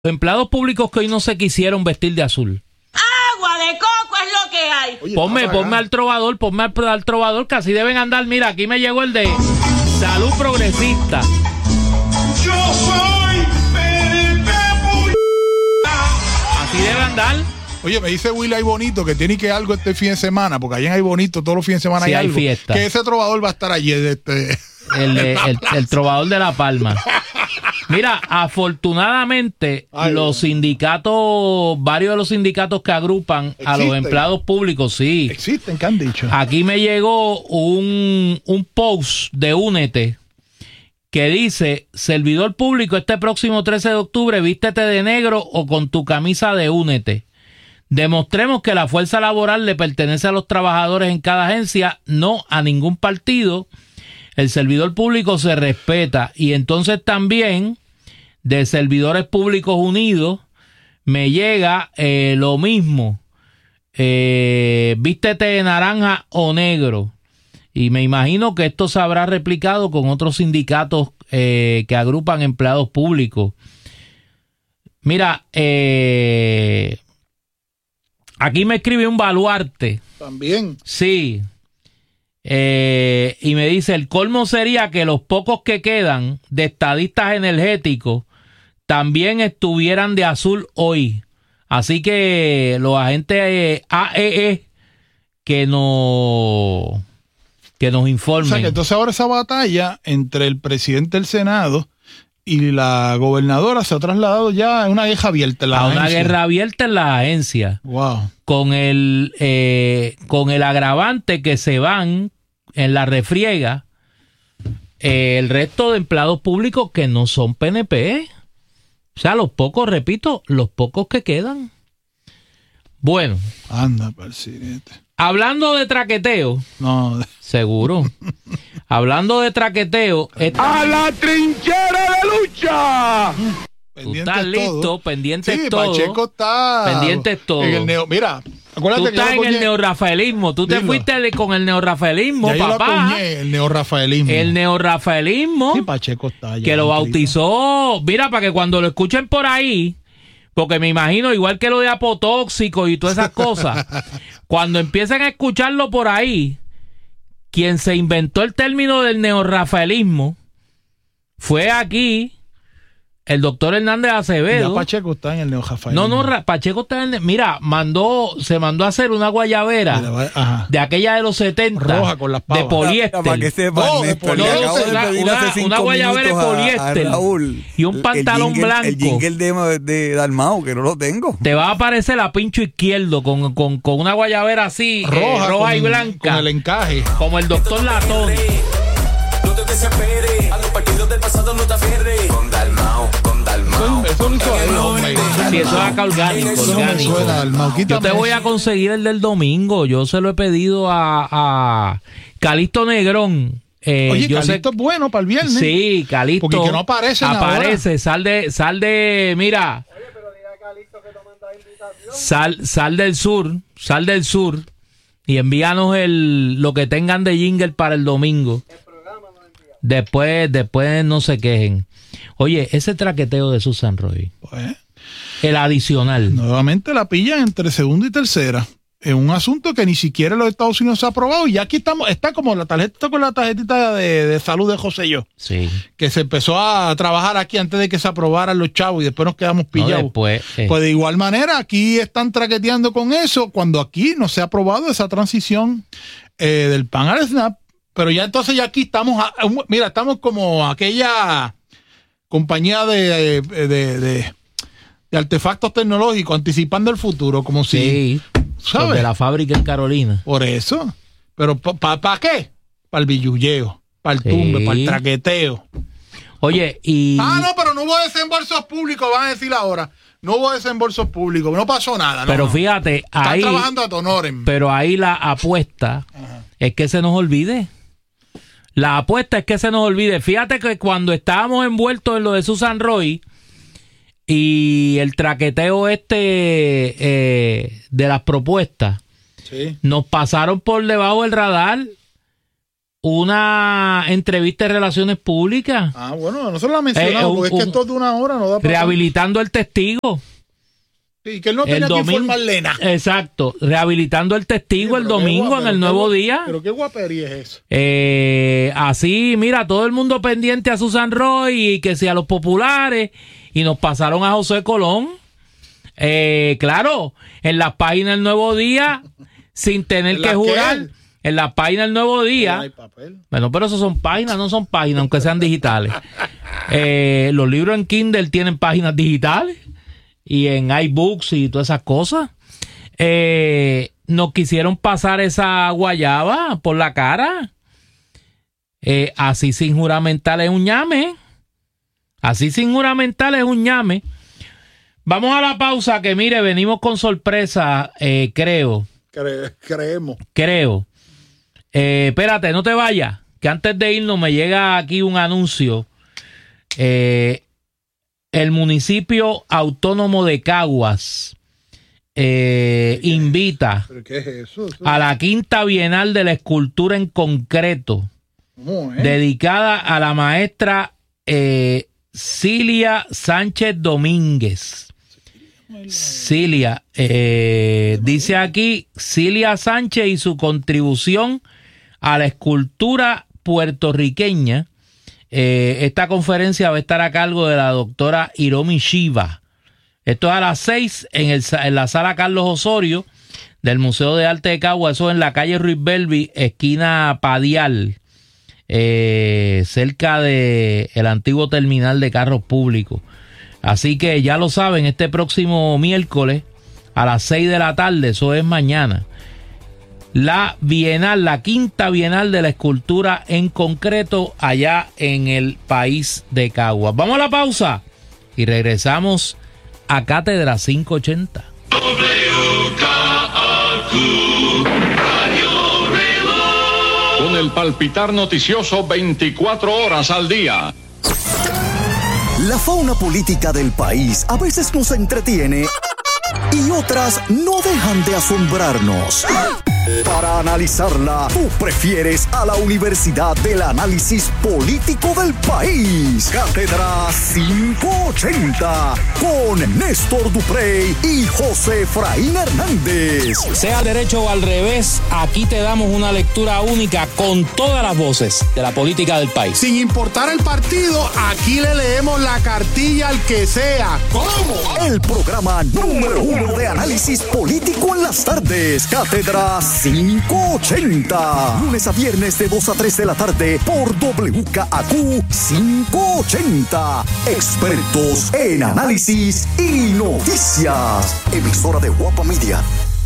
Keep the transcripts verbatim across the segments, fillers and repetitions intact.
Empleados públicos que hoy no se quisieron vestir de azul. Agua de coco es lo que hay. Oye, ponme, ponme al trovador, ponme al, al trovador, que así deben andar. Mira, aquí me llegó el de Salud Progresista. Yo soy P N P. Así debe andar. Oye, me dice Willy Ay Bonito que tiene que algo este fin de semana, porque allá en Ay Bonito todos los fines de semana sí, hay, hay algo. Fiesta. Que ese trovador va a estar allí. Este, el, de, el, el trovador de La Palma. Mira, afortunadamente Ay, los sindicatos, varios de los sindicatos que agrupan existen. A los empleados públicos, sí. Existen, ¿qué han dicho? Aquí me llegó un, un post de Únete que dice: servidor público, este próximo trece de octubre, vístete de negro o con tu camisa de Únete. Demostremos que la fuerza laboral le pertenece a los trabajadores en cada agencia, no a ningún partido. El servidor público se respeta. Y entonces también de Servidores Públicos Unidos me llega eh, lo mismo. Eh, vístete de naranja o negro. Y me imagino que esto se habrá replicado con otros sindicatos eh, que agrupan empleados públicos. Mira, eh, aquí me escribe un baluarte. También. Sí. Eh, y me dice: el colmo sería que los pocos que quedan de estadistas energéticos también estuvieran de azul hoy. Así que los agentes eh, A E E que nos que nos informen. O sea que entonces ahora esa batalla entre el presidente del Senado y la gobernadora se ha trasladado ya a una guerra abierta en la a agencia. una guerra abierta en la agencia. Wow. Con el eh, con el agravante que se van en la refriega eh, el resto de empleados públicos que no son P N P. O sea, los pocos, repito, los pocos que quedan. Bueno. Anda, presidente. Hablando de traqueteo. No. Seguro. Hablando de traqueteo. ¡A la trinchera de lucha! Tú estás listo, pendiente sí, todo. Pacheco está pendiente todo. En el neo, mira, acuérdate tú que estás en el neorrafaelismo. Tú Dilo. te fuiste de, con el neorrafaelismo, ya papá. Yo lo acuñé, el neorrafaelismo. El neorrafaelismo. Sí, Pacheco está allá. Que lo bautizó. Mira, para que cuando lo escuchen por ahí, porque me imagino, igual que lo de apotóxico y todas esas cosas, cuando empiecen a escucharlo por ahí, quien se inventó el término del neorrafaelismo fue aquí el doctor Hernández Acevedo. Ya Pacheco está en el neorrafaelismo. No, no, Pacheco está en el... Mira, mandó, se mandó a hacer una guayabera Mira, de aquella de los setenta. Roja con las pavas. De poliéster. Para que sepan, no, Néstor, no, le acabo de una, pedir una, hace cinco una guayabera de poliéster. a, a Raúl, y un pantalón el jingle, blanco. El jingle de, de Dalmau, que no lo tengo. Te va a aparecer a pincho izquierdo con, con, con una guayabera así, roja, eh, roja con, y blanca. Con el encaje. Como el doctor Latón. No te desesperes, a los partidos del pasado no te aferres. Con Dalmau, con Dalmau. Eso no hizo él, hombre. Sí, eso es acá orgánico. Eso orgánico. me suena, Dalmau. Yo te voy a conseguir el del domingo. Yo se lo he pedido a, a Calixto Negrón. Eh, Oye, yo Calixto sé, es bueno para el viernes. Sí, Calixto. Porque que no aparece Aparece, ahora. sal de, sal de, mira. Oye, pero diga a Calixto que no manda invitación. Sal, sal del sur, sal del sur y envíanos el, lo que tengan de jingle para el domingo. El programa nos envía. Después, después no se quejen. Oye, ese traqueteo de Susan Roy. Pues, el adicional. Nuevamente la pillan entre segunda y tercera. Es un asunto que ni siquiera en los Estados Unidos se ha aprobado y ya aquí estamos, está como la tarjeta con la tarjetita de, de salud de José Yo. Sí. Que se empezó a trabajar aquí antes de que se aprobaran los chavos y después nos quedamos pillados. No, después, eh. Pues de igual manera aquí están traqueteando con eso cuando aquí no se ha aprobado esa transición eh, del PAN al SNAP. Pero ya entonces ya aquí estamos, a, mira, estamos como aquella compañía de, de, de, de, de artefactos tecnológicos anticipando el futuro, como si... Sí. ¿Sabes? De la fábrica en Carolina. Por eso. Pero ¿para pa qué? Para el billulleo, para el tumbe, sí. para el traqueteo. Oye, y... Ah, no, pero no hubo desembolsos públicos, van a decir ahora. No hubo desembolsos públicos, no pasó nada. No, pero no. fíjate, Están ahí... trabajando a tu honor. Pero ahí la apuesta Ajá. es que se nos olvide. La apuesta es que se nos olvide. Fíjate que cuando estábamos envueltos en lo de Susan Roy y el traqueteo este eh, de las propuestas, sí. nos pasaron por debajo del radar una entrevista de relaciones públicas. Ah, bueno, nosotros la mencionamos, Eh, un- porque es que un- esto de una hora no da para... Rehabilitando el testigo. Sí, que él no tenía el que domingo. informarle nada. Exacto. Rehabilitando el testigo Sí, el pero qué domingo guapa, en pero el qué Nuevo guapa- Día. Pero qué guapería es eso. Eh, así, mira, todo el mundo pendiente a Susan Roy y que sea los populares. Y nos pasaron a José Colón. Eh, claro, en las páginas del Nuevo Día, sin tener ¿En que las jurar. qué? En las páginas del Nuevo No Día. hay papel. Bueno, pero eso son páginas, no son páginas, aunque sean digitales. Eh, los libros en Kindle tienen páginas digitales y en iBooks y todas esas cosas. Eh, nos quisieron pasar esa guayaba por la cara. Eh, así sin juramentar es un ñame. Así sin juramentar es un ñame. Vamos a la pausa, que mire, venimos con sorpresa, eh, creo. Cre- creemos. Creo. Eh, espérate, no te vayas, que antes de irnos me llega aquí un anuncio. Eh, el municipio autónomo de Caguas eh, invita ¿Pero qué es eso? Eso- a la quinta Bienal de la Escultura en Concreto, ¿Cómo es? dedicada a la maestra eh, Cilia Sánchez Domínguez. Cilia, eh, dice aquí, Cilia Sánchez y su contribución a la escultura puertorriqueña. Eh, esta conferencia va a estar a cargo de la doctora Hiromi Shiva. Esto es a las seis en, el, en la sala Carlos Osorio del Museo de Arte de Cagua. Eso en la calle Ruiz Belvi, esquina Padial, eh, cerca de el antiguo terminal de carros públicos. Así que ya lo saben, este próximo miércoles a las seis de la tarde, eso es mañana, la Bienal, la quinta Bienal de la Escultura en Concreto allá en el país de Caguas. Vamos a la pausa y regresamos a Cátedra quinientos ochenta. Con el palpitar noticioso veinticuatro horas al día. La fauna política del país a veces nos entretiene y otras no dejan de asombrarnos. Para analizarla, tú prefieres a la Universidad del Análisis Político del País. Cátedra quinientos ochenta con Néstor Duprey y José Efraín Hernández. Sea derecho o al revés, aquí te damos una lectura única con todas las voces de la política del país. Sin importar el partido, aquí le leemos la cartilla al que sea. ¿Cómo? El programa número uno de análisis político en las tardes. Cátedra quinientos ochenta. Lunes a viernes de dos a tres de la tarde por W K A Q quinientos ochenta. Expertos en análisis y noticias. Emisora de Guapa Media.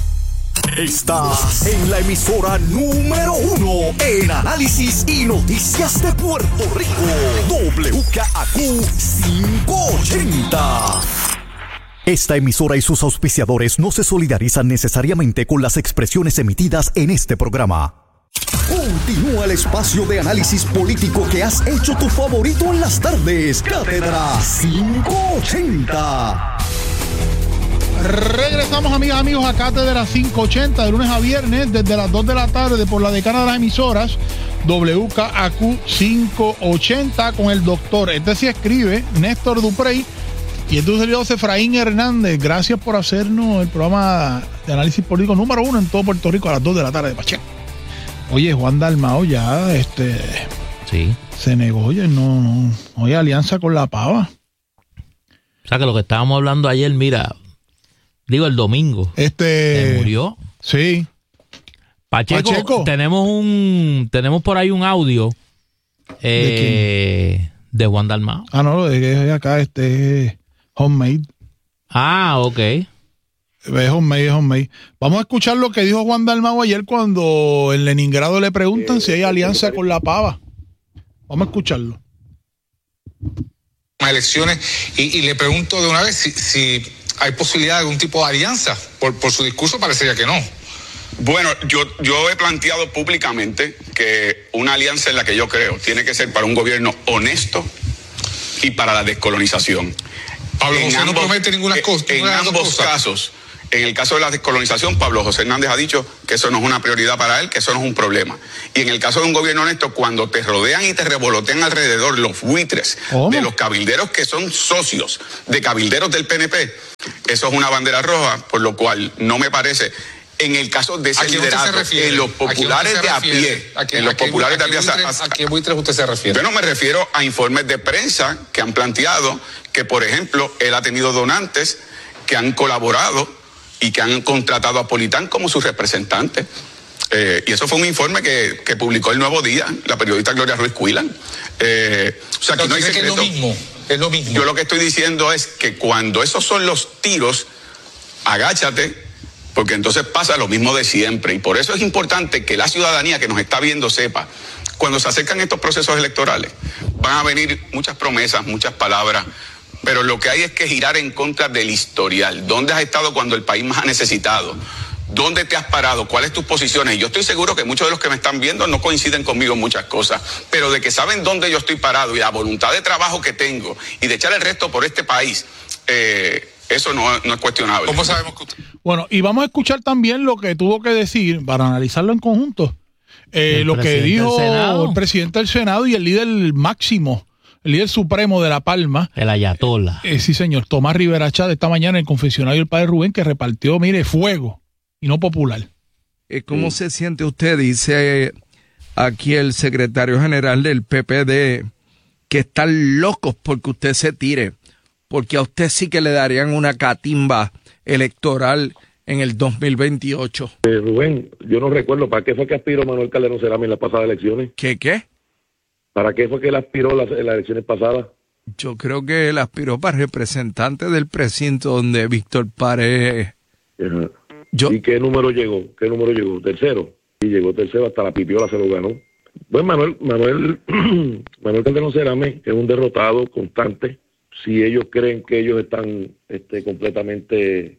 Estás en la emisora número uno en análisis y noticias de Puerto Rico. W K A Q quinientos ochenta. Esta emisora y sus auspiciadores no se solidarizan necesariamente con las expresiones emitidas en este programa. Continúa el espacio de análisis político que has hecho tu favorito en las tardes. Cátedra quinientos ochenta. Regresamos, amigas, amigos, a Cátedra quinientos ochenta de lunes a viernes desde las dos de la tarde por la decana de las emisoras W K A Q quinientos ochenta con el doctor, este sí escribe, Néstor Duprey, y este es José Efraín Hernández. Gracias por hacernos el programa de análisis político número uno en todo Puerto Rico a las dos de la tarde de Pacheco. Oye, Juan Dalmao ya este Sí. se negó, oye, no, no, no hay alianza con la pava. O sea que lo que estábamos hablando ayer, mira, digo el domingo, Este se murió. Sí. Pacheco, Pacheco. tenemos un, tenemos por ahí un audio eh, ¿De, de Juan Dalmao. Ah, no, lo de acá, este homemade. Ah, ok. Es homemade, es homemade. Vamos a escuchar lo que dijo Juan Dalmao ayer cuando en Leningrado le preguntan si hay alianza con la pava. Vamos a escucharlo. Elecciones y, y le pregunto de una vez si, si hay posibilidad de algún tipo de alianza. Por, por su discurso parecería que no. Bueno, yo, yo he planteado públicamente que una alianza en la que yo creo tiene que ser para un gobierno honesto y para la descolonización. Pablo En José no ambos- promete ninguna cosa. En ninguna de las dos ambos cosas. casos, En el caso de la descolonización, Pablo José Hernández ha dicho que eso no es una prioridad para él, que eso no es un problema. Y en el caso de un gobierno honesto, cuando te rodean y te revolotean alrededor los buitres ¿Cómo? de los cabilderos que son socios de cabilderos del P N P, eso es una bandera roja, por lo cual no me parece... En el caso de ese liderato, en los populares de a pie, en los populares de a pie, ¿a qué buitres usted se refiere? Yo no me refiero a informes de prensa que han planteado que, por ejemplo, él ha tenido donantes que han colaborado y que han contratado a Politán como su representante. Eh, y eso fue un informe que, que publicó El Nuevo Día, la periodista Gloria Ruiz Cuilan. Eh, o sea, aquí no hay secreto. Es lo mismo, es lo mismo. Yo lo que estoy diciendo es que cuando esos son los tiros, agáchate, porque entonces pasa lo mismo de siempre. Y por eso es importante que la ciudadanía que nos está viendo sepa, cuando se acercan estos procesos electorales, van a venir muchas promesas, muchas palabras, pero lo que hay es que girar en contra del historial. ¿Dónde has estado cuando el país más ha necesitado? ¿Dónde te has parado? ¿Cuáles tus posiciones? Y yo estoy seguro que muchos de los que me están viendo no coinciden conmigo en muchas cosas, pero de que saben dónde yo estoy parado y la voluntad de trabajo que tengo y de echar el resto por este país, eh, eso no, no es cuestionable. ¿Cómo sabemos que usted... Bueno, y vamos a escuchar también lo que tuvo que decir, para analizarlo en conjunto, eh, lo que dijo el presidente del Senado y el líder máximo, el líder supremo de La Palma. El ayatollah. Eh, sí, señor, Tomás Rivera Chat, esta mañana en el confesionario del padre Rubén, que repartió, mire, fuego y no popular. ¿Cómo sí. se siente usted? Dice aquí el secretario general del P P D que están locos porque usted se tire, porque a usted sí que le darían una catimba electoral en el dos mil veintiocho. Eh, Rubén, yo no recuerdo, ¿para qué fue que aspiró Manuel Calderón Cerame en las pasadas elecciones? ¿Qué qué? ¿Para qué fue que él aspiró las, en las elecciones pasadas? Yo creo que él aspiró para representante del precinto donde Víctor Paredes. Ajá. Yo... ¿Y qué número llegó? ¿Qué número llegó? Tercero. Y llegó tercero, hasta la pipiola se lo ganó. Bueno, Manuel, Manuel, Manuel Calderón Cerame es un derrotado constante. Si ellos creen que ellos están este, completamente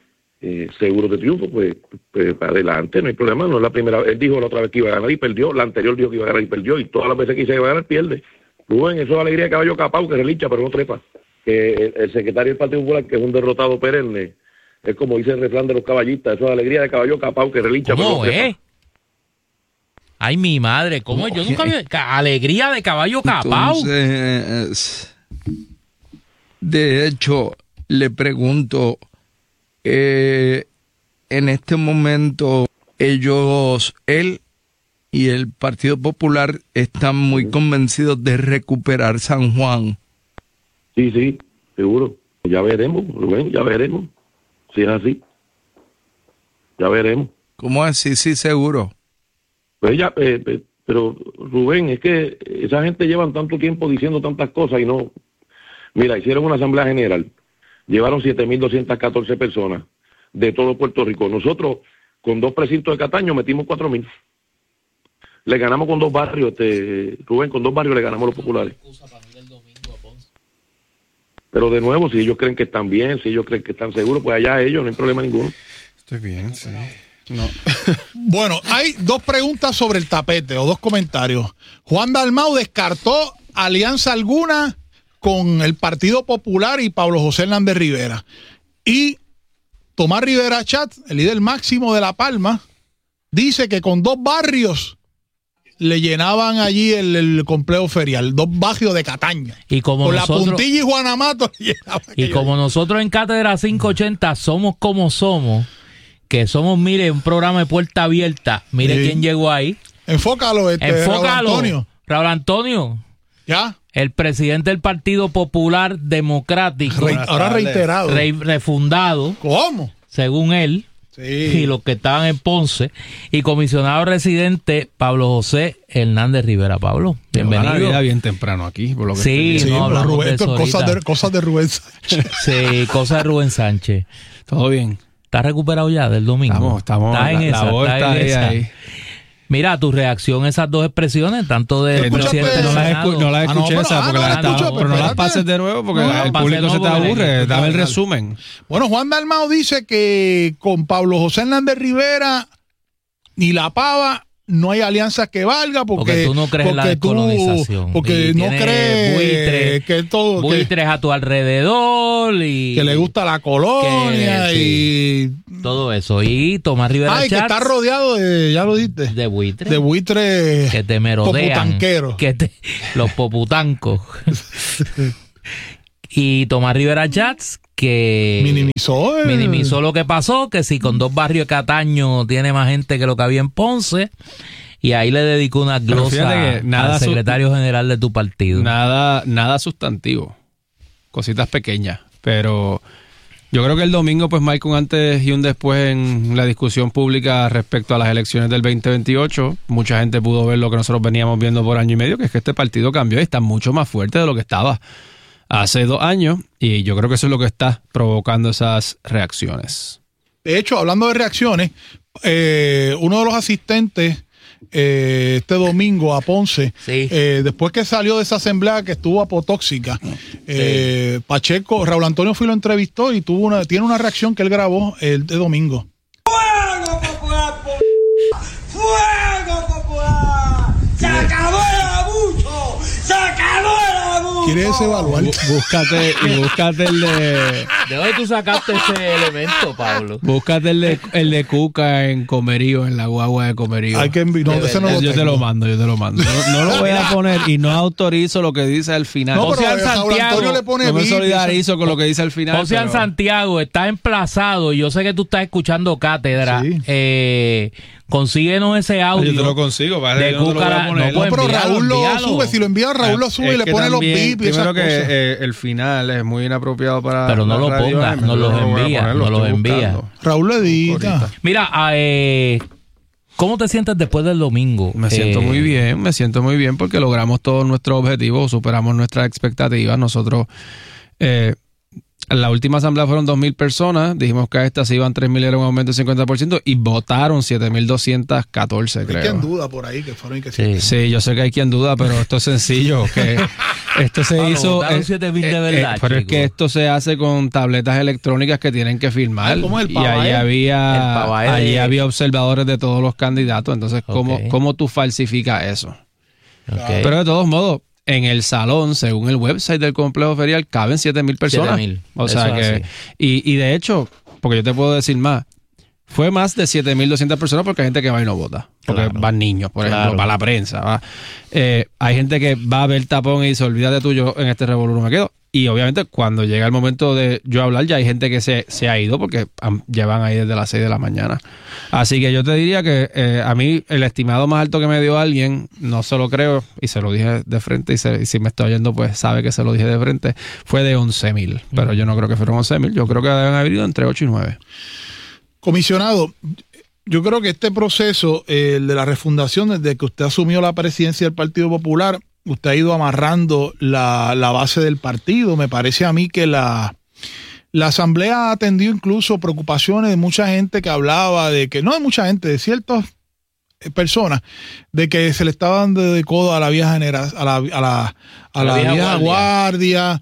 eh, seguros de triunfo, pues, pues adelante, no hay problema, no es la primera vez. Él dijo la otra vez que iba a ganar y perdió, la anterior dijo que iba a ganar y perdió, y todas las veces que iba a ganar, pierde. Rubén, eso es alegría de caballo capao, que relincha, pero no trepa. Que el, el secretario del Partido Popular, que es un derrotado perenne, es como dice el refrán de los caballistas, eso es alegría de caballo capao, que relincha, pero no trepa. Eh? Ay, mi madre, ¿cómo? Yo nunca vi... Alegría de caballo capao. Entonces, de hecho, le pregunto, eh, en este momento ellos, él y el Partido Popular están muy convencidos de recuperar San Juan. Sí, sí, seguro. Ya veremos, Rubén, ya veremos. Si es así, ya veremos. ¿Cómo así? Sí, seguro. Pues ya, eh, eh, pero Rubén, es que esa gente llevan tanto tiempo diciendo tantas cosas y no... Mira, hicieron una asamblea general, llevaron siete mil doscientas catorce personas de todo Puerto Rico. Nosotros, con dos precintos de Cataño, metimos cuatro mil. Le ganamos con dos barrios, este, Rubén, con dos barrios le ganamos a los populares. Pero de nuevo, si ellos creen que están bien, si ellos creen que están seguros, pues allá ellos, no hay problema ninguno. Estoy bien, sí. No. Bueno, hay dos preguntas sobre el tapete o dos comentarios. Juan Dalmau descartó alianza alguna con el Partido Popular y Pablo José Hernández Rivera. Y Tomás Rivera Chat, el líder máximo de La Palma, dice que con dos barrios le llenaban allí el, el complejo ferial, dos barrios de Cataña. Y como con nosotros, la Puntilla y Juanamato. Y como nosotros en Cátedra quinientos ochenta somos como somos, que somos, mire, un programa de puerta abierta. Mire sí. quién llegó ahí. Enfócalo, este, Enfócalo, Raúl Antonio. Raúl Antonio. ¿Ya? El presidente del Partido Popular Democrático. Re, ahora reiterado. Re, refundado. ¿Cómo? Según él. Sí. Y los que estaban en Ponce. Y comisionado residente Pablo José Hernández Rivera. Pablo, bienvenido. Una vida bien temprano aquí. Por lo que sí, sí, no, hablamos Rubén, de eso cosas, de, cosas de Rubén Sánchez. Sí, cosas de Rubén Sánchez. Todo bien. ¿Estás recuperado ya del domingo? Estamos, estamos. ¿Estás en la, esa? La voz está ahí, ahí. Mira, tu reacción a esas dos expresiones, tanto de... Eh, no, no las escu no la escuché ah, no, esa, porque ah, no la la escucho, pero no las pases de nuevo, porque no, el público no, se te aburre. Dame el resumen. Bueno, Juan Dalmau dice que con Pablo José Hernández Rivera ni La Pava no hay alianzas que valga porque, porque tú no crees en la descolonización. Tú, porque no crees buitres, que todo buitres que, a tu alrededor y que le gusta la colonia que, sí. y Todo eso. Y Tomás Rivera Ay, Chats, que está rodeado de, ya lo diste. De buitres. De buitres. Que te merodean. Poputanqueros. Que te, los poputancos. Y Tomás Rivera Chats, que minimizó, el... minimizó lo que pasó, que si con dos barrios de Cataño tiene más gente que lo que había en Ponce. Y ahí le dedicó una glosa al secretario su... general de tu partido. Nada, nada sustantivo. Cositas pequeñas. Pero yo creo que el domingo pues marca un antes y un después en la discusión pública respecto a las elecciones del veinte veintiocho. Mucha gente pudo ver lo que nosotros veníamos viendo por año y medio, que es que este partido cambió y está mucho más fuerte de lo que estaba hace dos años. Y yo creo que eso es lo que está provocando esas reacciones. De hecho, hablando de reacciones, eh, uno de los asistentes Eh, este domingo a Ponce, sí. eh, después que salió de esa asamblea que estuvo apotóxica, eh, sí. Pacheco, Raúl Antonio Fui lo entrevistó y tuvo una, tiene una reacción que él grabó el de domingo. ¡Fuego popular! ¡Fuego popular! ¡Se acabó el abuso! ¡Se acabó el abuso! ¿Quieres evaluar? Búscate, y búscate el de... ¿De dónde tú sacaste ese elemento, Pablo? Búscate el de, el de Cuca en Comerío, en la guagua de Comerío. Hay que envi- no, ese no lo yo tengo. te lo mando, yo te lo mando. No, no lo voy a poner y no autorizo lo que dice al final. No, pero Ocean Santiago le pone no me beat, solidarizo con lo que dice al final. Ocean pero... Santiago está emplazado. Yo sé que tú estás escuchando cátedra. Sí. Eh, consíguenos ese audio. Yo te lo consigo. De yo no Cuca. te lo voy a poner. No, pues pero envíalo, Raúl lo envíalo. sube. Si lo envía Raúl lo sube Es y le que pone los también, beats y esas primero que cosas. eh, el final es muy inapropiado para. Pero no la lo radio, ponga, eh, no los lo voy a envía, poner, lo no los estoy envía. buscando. Raúl lo edita. Mira, eh, ¿cómo te sientes después del domingo? Me siento Eh, muy bien, me siento muy bien porque logramos todos nuestros objetivos, superamos nuestras expectativas. Nosotros, eh, en la última asamblea fueron dos mil personas, dijimos que a esta se iban tres mil, era un aumento del cincuenta por ciento y votaron siete mil doscientos catorce, creo. Hay quien duda por ahí que fueron y que Sí. Sí, yo sé que hay quien duda, pero esto es sencillo, que esto se Pablo, hizo... votaron eh, siete mil de eh, verdad, eh, pero es chico. que esto se hace con tabletas electrónicas que tienen que firmar. Ah, ¿cómo es el y Pavae? allí El había, Pavae allí de- había observadores de todos los candidatos, entonces, ¿cómo, Ok. ¿cómo tú falsificas eso? ok. Pero de todos modos, en el salón, según el website del complejo ferial, caben siete mil personas. siete mil. O Eso sea es que... así. Y, y de hecho, porque yo te puedo decir más, fue más de siete mil doscientas personas porque hay gente que va y no vota. Porque Claro. van niños, por Claro. ejemplo, va la prensa. Va. Eh, hay gente que va a ver tapón y dice, olvídate tú, yo en este revolú no me quedo. Y obviamente cuando llega el momento de yo hablar, ya hay gente que se, se ha ido porque han- llevan ahí desde las seis de la mañana. Así que yo te diría que eh, a mí el estimado más alto que me dio alguien, no se lo creo, y se lo dije de frente, y, se- y si me está oyendo pues sabe que se lo dije de frente, fue de once mil. Pero yo no creo que fueron once mil, yo creo que deben haber ido entre ocho y nueve. Comisionado, yo creo que este proceso, eh, el de la refundación, desde que usted asumió la presidencia del Partido Popular, usted ha ido amarrando la, la base del partido. Me parece a mí que la, la Asamblea ha atendido incluso preocupaciones de mucha gente que hablaba de que, no de mucha gente, de ciertas personas, de que se le estaba dando de codo a la vieja generación, a la, a la, a la, vieja, vieja guardia. guardia,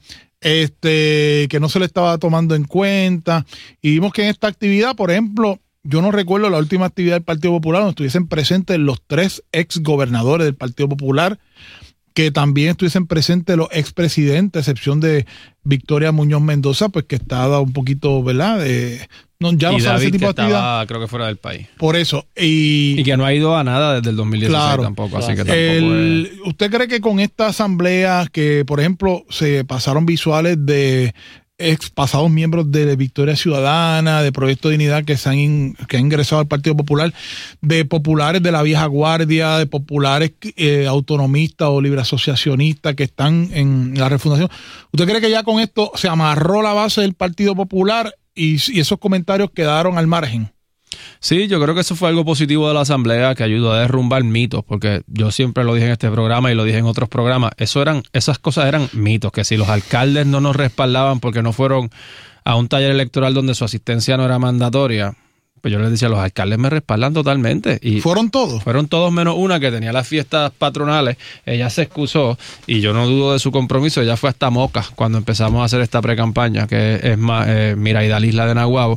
este, que no se le estaba tomando en cuenta. Y vimos que en esta actividad, por ejemplo, yo no recuerdo la última actividad del Partido Popular donde estuviesen presentes los tres ex gobernadores del Partido Popular, que también estuviesen presentes los expresidentes, a excepción de Victoria Muñoz Mendoza, pues que estaba un poquito, ¿verdad? De, no, ya no y sabe David, ese tipo que de actividad. estaba, creo que fuera del país. Por eso. Y, Y que no ha ido a nada desde el dos mil dieciséis Claro. tampoco, así que tampoco el- es... ¿Usted cree que con esta asamblea que, por ejemplo, se pasaron visuales de ex pasados miembros de Victoria Ciudadana, de Proyecto Dignidad que se han, in- que han ingresado al Partido Popular, de populares de la vieja guardia, de populares eh, autonomistas o libre asociacionistas que están en la refundación? ¿Usted cree que ya con esto se amarró la base del Partido Popular y, y esos comentarios quedaron al margen? Sí, yo creo que eso fue algo positivo de la asamblea que ayudó a derrumbar mitos, porque yo siempre lo dije en este programa y lo dije en otros programas, eso eran, esas cosas eran mitos, que si los alcaldes no nos respaldaban porque no fueron a un taller electoral donde su asistencia no era mandatoria, pues yo les decía, los alcaldes me respaldan totalmente. Y ¿Fueron todos? Fueron todos menos una que tenía las fiestas patronales. Ella se excusó y yo no dudo de su compromiso. Ella fue hasta Moca cuando empezamos a hacer esta pre-campaña, que es más eh, Miraida Isla de Naguabo.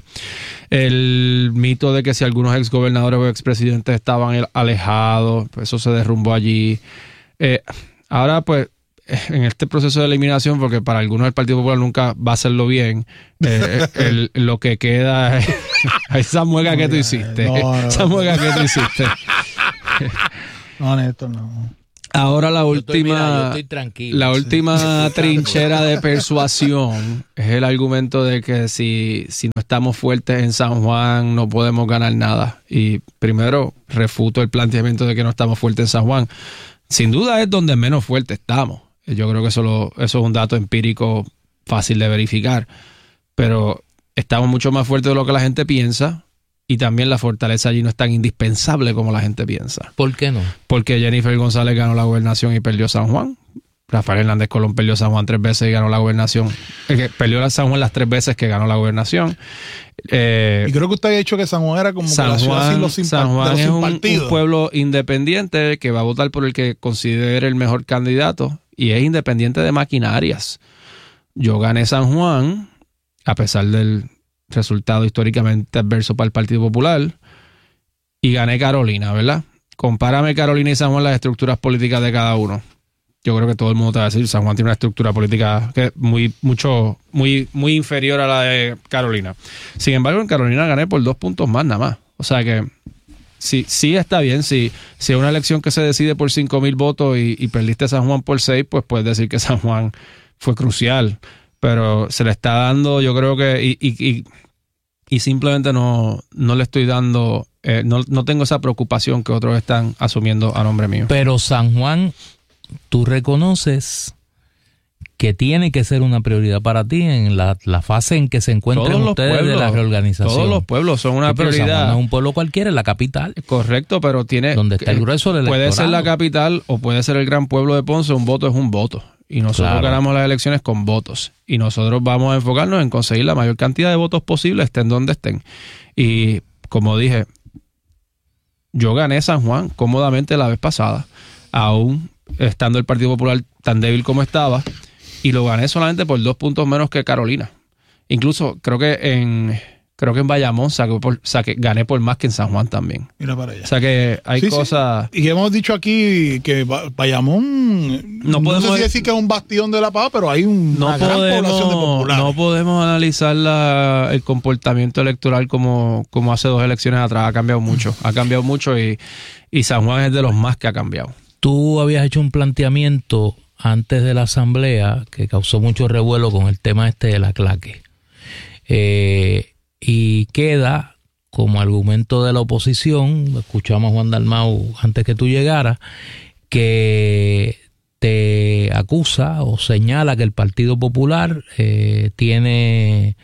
El mito de que si algunos exgobernadores o expresidentes estaban alejados, pues eso se derrumbó allí. Eh, ahora, pues, en este proceso de eliminación, porque para algunos el Partido Popular nunca va a hacerlo bien, eh, el, lo que queda es... Esa mueca que tú hiciste. No, no, Esa mueca que tú hiciste. No, Néstor, no. Ahora la Yo estoy, última, mira, yo estoy tranquilo. la Sí. última trinchera de persuasión es el argumento de que si, si no estamos fuertes en San Juan no podemos ganar nada. Y primero refuto el planteamiento de que no estamos fuertes en San Juan. Sin duda es donde menos fuertes estamos. Yo creo que eso, lo, eso es un dato empírico fácil de verificar. Pero estamos mucho más fuertes de lo que la gente piensa. Y también la fortaleza allí no es tan indispensable como la gente piensa. ¿Por qué no? Porque Jennifer González ganó la gobernación y perdió San Juan. Rafael Hernández Colón perdió San Juan tres veces y ganó la gobernación. Eh, que perdió la San Juan las tres veces que ganó la gobernación. Eh, Y creo que usted había dicho que San Juan era como que San la ciudad Juan, sin los, sin San par- Juan de los es sin un, partidos. un pueblo independiente que va a votar por el que considere el mejor candidato y es independiente de maquinarias. Yo gané San Juan a pesar del resultado históricamente adverso para el Partido Popular y gané Carolina, ¿verdad? Compárame Carolina y San Juan las estructuras políticas de cada uno. Yo creo que todo el mundo te va a decir San Juan tiene una estructura política que es muy, mucho, muy, muy inferior a la de Carolina. Sin embargo, en Carolina gané por dos puntos más nada más. O sea que sí, sí está bien. Si, si es una elección que se decide por cinco mil votos y, y perdiste San Juan por seis, pues puedes decir que San Juan fue crucial. Pero se le está dando, yo creo que, y, y, y, y simplemente no, no le estoy dando, eh, no, no tengo esa preocupación que otros están asumiendo a nombre mío. Pero San Juan, tú reconoces que tiene que ser una prioridad para ti en la, la fase en que se encuentran Todos los ustedes pueblos, de la reorganización. Todos los pueblos son una Sí, pero San prioridad. Juan no es un pueblo cualquiera, es la capital. Correcto, pero tiene... Donde está el grueso del Puede ser electorado. la capital o puede ser el gran pueblo de Ponce, un voto es un voto. Y nosotros Claro. ganamos las elecciones con votos. Y nosotros vamos a enfocarnos en conseguir la mayor cantidad de votos posible, estén donde estén. Y como dije, yo gané San Juan cómodamente la vez pasada, aún estando el Partido Popular tan débil como estaba, y lo gané solamente por dos puntos menos que Carolina. Incluso creo que en creo que en Bayamón saqué por, saqué, gané por más que en San Juan también. Mira para allá. O sea que hay Sí, sí. cosas... Y hemos dicho aquí que Ba- Bayamón, no, podemos- sé si decir que es un bastión de la paz, pero hay un, No una gran población de podemos, populares. no podemos analizar la- el comportamiento electoral como, como hace dos elecciones atrás. Ha cambiado mucho. Ha cambiado mucho y, y San Juan es de los más que ha cambiado. Tú habías hecho un planteamiento antes de la asamblea que causó mucho revuelo con el tema este de la claque. Eh, y queda como argumento de la oposición, escuchamos a Juan Dalmau antes que tú llegaras, que te acusa o señala que el Partido Popular eh, tiene,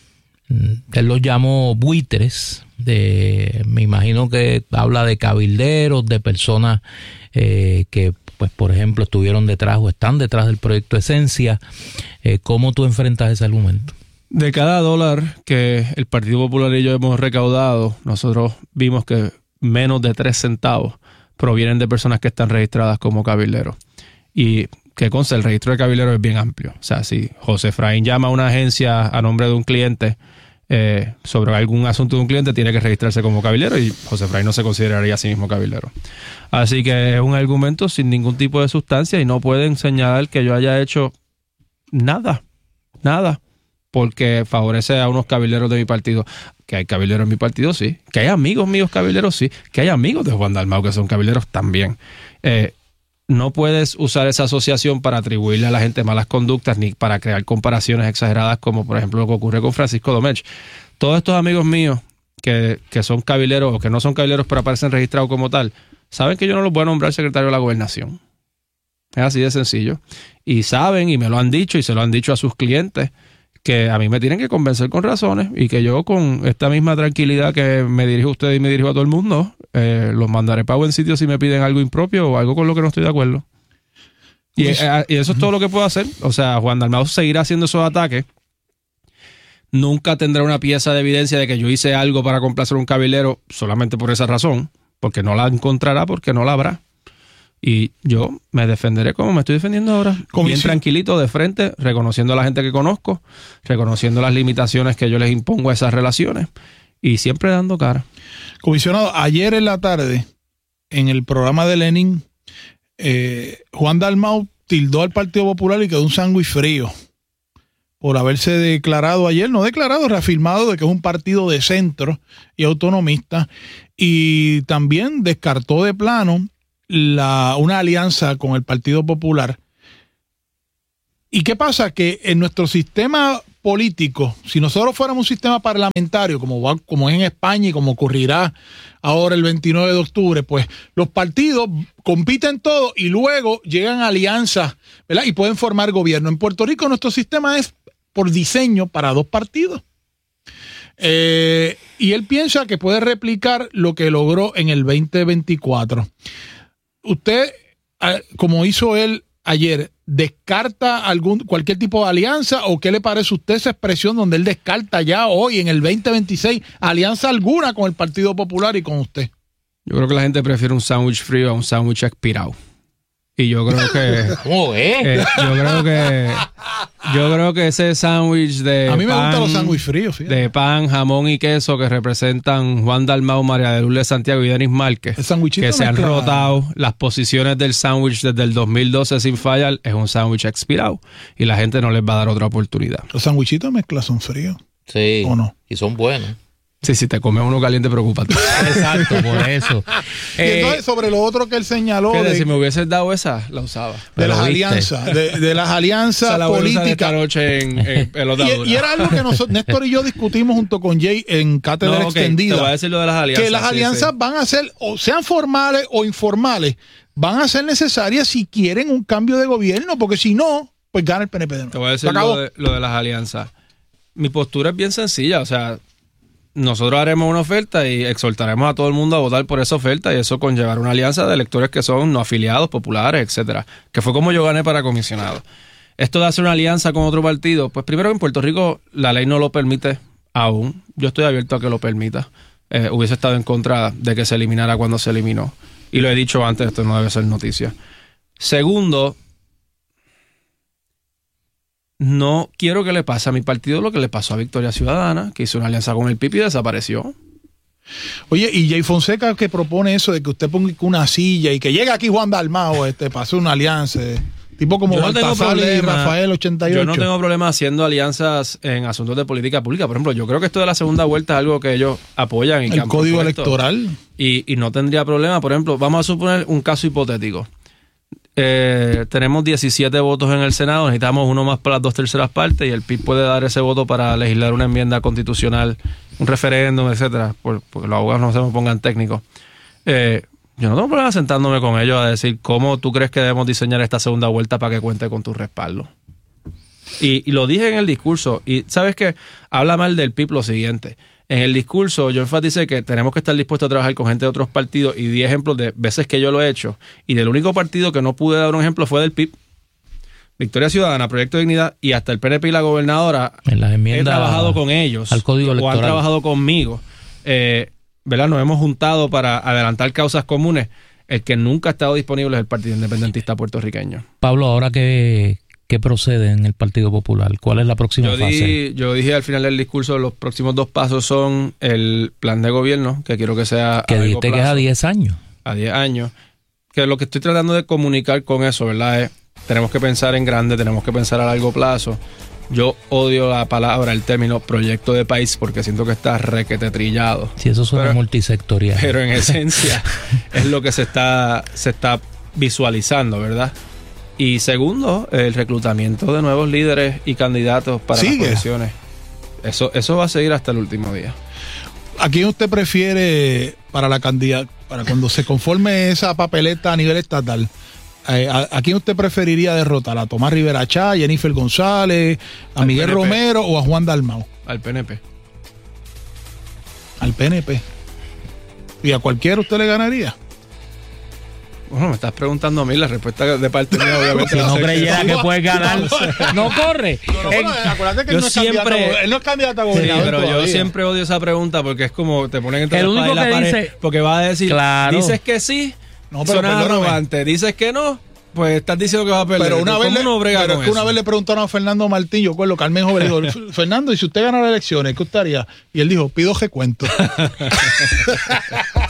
él los llamó buitres, de, me imagino que habla de cabilderos, de personas eh, que, pues por ejemplo, estuvieron detrás o están detrás del proyecto Esencia. Eh, ¿Cómo tú enfrentas ese argumento? De cada dólar que el Partido Popular y yo hemos recaudado, nosotros vimos que menos de tres centavos provienen de personas que están registradas como cabilderos. Y que conste, el registro de cabilderos es bien amplio. O sea, si José Efraín llama a una agencia a nombre de un cliente eh, sobre algún asunto de un cliente, tiene que registrarse como cabildero y José Efraín no se consideraría a sí mismo cabildero. Así que es un argumento sin ningún tipo de sustancia y no pueden señalar que yo haya hecho nada, nada. Porque favorece a unos cabilderos de mi partido. Que hay cabilderos en mi partido, sí. Que hay amigos míos cabilderos, sí. Que hay amigos de Juan Dalmau que son cabilderos también. Eh, no puedes usar esa asociación para atribuirle a la gente malas conductas ni para crear comparaciones exageradas como por ejemplo lo que ocurre con Francisco Domech. Todos estos amigos míos que, que son cabilderos o que no son cabilderos pero aparecen registrados como tal, saben que yo no los voy a nombrar secretario de la gobernación. Es así de sencillo. Y saben y me lo han dicho y se lo han dicho a sus clientes que a mí me tienen que convencer con razones y que yo con esta misma tranquilidad que me dirijo a ustedes y me dirijo a todo el mundo, eh, los mandaré para buen sitio si me piden algo impropio o algo con lo que no estoy de acuerdo. Y, eh, y eso es todo lo que puedo hacer. O sea, Juan Dalmau seguirá haciendo esos ataques. Nunca tendrá una pieza de evidencia de que yo hice algo para complacer a un cabildero solamente por esa razón, porque no la encontrará, porque no la habrá. Y yo me defenderé como me estoy defendiendo ahora. Bien tranquilito, de frente, reconociendo a la gente que conozco, reconociendo las limitaciones que yo les impongo a esas relaciones y siempre dando cara. Comisionado, ayer en la tarde, en el programa de Lenin, eh, Juan Dalmau tildó al Partido Popular y quedó un sándwich frío. por haberse declarado ayer, no declarado, reafirmado de que es un partido de centro y autonomista, y también descartó de plano la, una alianza con el Partido Popular. ¿Y qué pasa? Que en nuestro sistema político, si nosotros fuéramos un sistema parlamentario, como, va, como es en España y como ocurrirá ahora el veintinueve de octubre, pues los partidos compiten todos y luego llegan a alianzas, ¿verdad? Y pueden formar gobierno. En Puerto Rico nuestro sistema es por diseño para dos partidos. Eh, y él piensa que puede replicar lo que logró en el veinte veinticuatro. Usted, como hizo él ayer, ¿descarta algún cualquier tipo de alianza o qué le parece a usted esa expresión donde él descarta ya hoy en el veinte veintiséis alianza alguna con el Partido Popular y con usted? Yo creo que la gente prefiere un sándwich frío a un sándwich expirado. Y yo creo que... ¿Cómo es? Eh, yo creo que... Yo creo que ese sándwich de A mí me pan, gustan los sándwiches fríos, fíjate. de pan, jamón y queso que representan Juan Dalmau, María de Lourdes Santiago y Denis Márquez, que se han mezclado. rotado las posiciones del sándwich desde el dos mil doce sin fallar, es un sándwich expirado. Y la gente no les va a dar otra oportunidad. Los sándwichitos de mezcla son fríos. Sí. ¿O no? Y son buenos. Sí, si te comes uno caliente, preocúpate. Exacto, por eso. Y entonces, sobre lo otro que él señaló Fíjate, de, si me hubieses dado esa, la usaba. de Pero las viste. alianzas, de, de las alianzas Esa la voy a usar esta políticas. noche en, en pelota Y, dura. y era algo que nosotros, Néstor y yo discutimos junto con Jay en Cátedra No, ok, Extendida. te voy a decir lo de las alianzas. Que las sí, alianzas sí. van a ser, o sean formales o informales, van a ser necesarias si quieren un cambio de gobierno, porque si no, pues gana el P N P de nuevo. Te voy a decir Se acabó. lo de, lo de las alianzas. Mi postura es bien sencilla, o sea, nosotros haremos una oferta y exhortaremos a todo el mundo a votar por esa oferta y eso conllevará una alianza de electores que son no afiliados, populares, etcétera, que fue como yo gané para comisionado. Esto de hacer una alianza con otro partido, pues primero en Puerto Rico la ley no lo permite aún. Yo estoy abierto a que lo permita. Eh, hubiese estado en contra de que se eliminara cuando se eliminó. Y lo he dicho antes, esto no debe ser noticia. Segundo, no quiero que le pase a mi partido lo que le pasó a Victoria Ciudadana, que hizo una alianza con el P I P y desapareció. Oye, y Jay Fonseca que propone eso de que usted ponga una silla y que llegue aquí Juan Dalmau, este, para hacer una alianza, eh, tipo como Yo no tengo Baltasar y problema. Rafael ochenta y ocho. Yo no tengo problema haciendo alianzas en asuntos de política pública. Por ejemplo, yo creo que esto de la segunda vuelta es algo que ellos apoyan. Y que el han código propuesto. electoral. Y, y no tendría problema. Por ejemplo, vamos a suponer un caso hipotético. Eh, tenemos diecisiete votos en el Senado, necesitamos uno más para las dos terceras partes y el P I B puede dar ese voto para legislar una enmienda constitucional, un referéndum, etcétera, por, porque los abogados no se me pongan técnicos. Eh, yo no tengo problema sentándome con ellos a decir cómo tú crees que debemos diseñar esta segunda vuelta para que cuente con tu respaldo. Y, y lo dije en el discurso, y sabes que habla mal del P I B lo siguiente. En el discurso yo enfaticé que tenemos que estar dispuestos a trabajar con gente de otros partidos y di ejemplos de veces que yo lo he hecho. Y del único partido que no pude dar un ejemplo fue del P I B. Victoria Ciudadana, Proyecto de Dignidad y hasta el P N P y la gobernadora. En las enmiendas he trabajado con ellos. al código electoral. O han trabajado conmigo. Eh, ¿verdad? Nos hemos juntado para adelantar causas comunes. El que nunca ha estado disponible es el Partido Independentista Puertorriqueño. Pablo, ahora que... ¿Qué procede en el Partido Popular? ¿Cuál es la próxima Yo, fase? di, yo dije al final del discurso, los próximos dos pasos son el plan de gobierno, que quiero que sea Que a largo dijiste que es a plazo, diez años. a diez años. Que lo que estoy tratando de comunicar con eso, ¿verdad? Es, tenemos que pensar en grande, tenemos que pensar a largo plazo. Yo odio la palabra, el término proyecto de país, porque siento que está requete trillado. Si eso suena Pero- multisectorial. Pero en esencia es lo que se está, se está visualizando, ¿verdad? Y segundo, el reclutamiento de nuevos líderes y candidatos para Sigue. las posiciones. Eso, eso va a seguir hasta el último día. ¿A quién usted prefiere para la candidata, para cuando se conforme esa papeleta a nivel estatal? Eh, ¿a, a quién usted preferiría derrotar? ¿A Tomás Rivera Chá, a Jennifer González, a Al Miguel P N P. Romero o a Juan Dalmau? Al P N P. Al P N P. ¿Y a cualquiera usted le ganaría? Bueno, me estás preguntando a mí, la respuesta de parte mía obviamente Si va a no ser creyera sí. que puedes ganar, no corre. Bueno, acuérdate que yo él no, es siempre- candidato, él no es candidato a Sí, gobernador pero yo todavía. siempre odio esa pregunta porque es como te ponen entre El la espada único y la que pared, dice- porque va a decir, Claro. dices que sí, No, pero suena perdóname. arrogante, dices que no, pues estás diciendo que va a perder. Pero una, vez ¿Cómo le, uno brega pero con es que una eso? vez le preguntaron a Fernando Martín, yo recuerdo, Carmen Joven le dijo, Fernando, ¿y si usted gana las elecciones, qué usted haría? Y él dijo, pido recuento.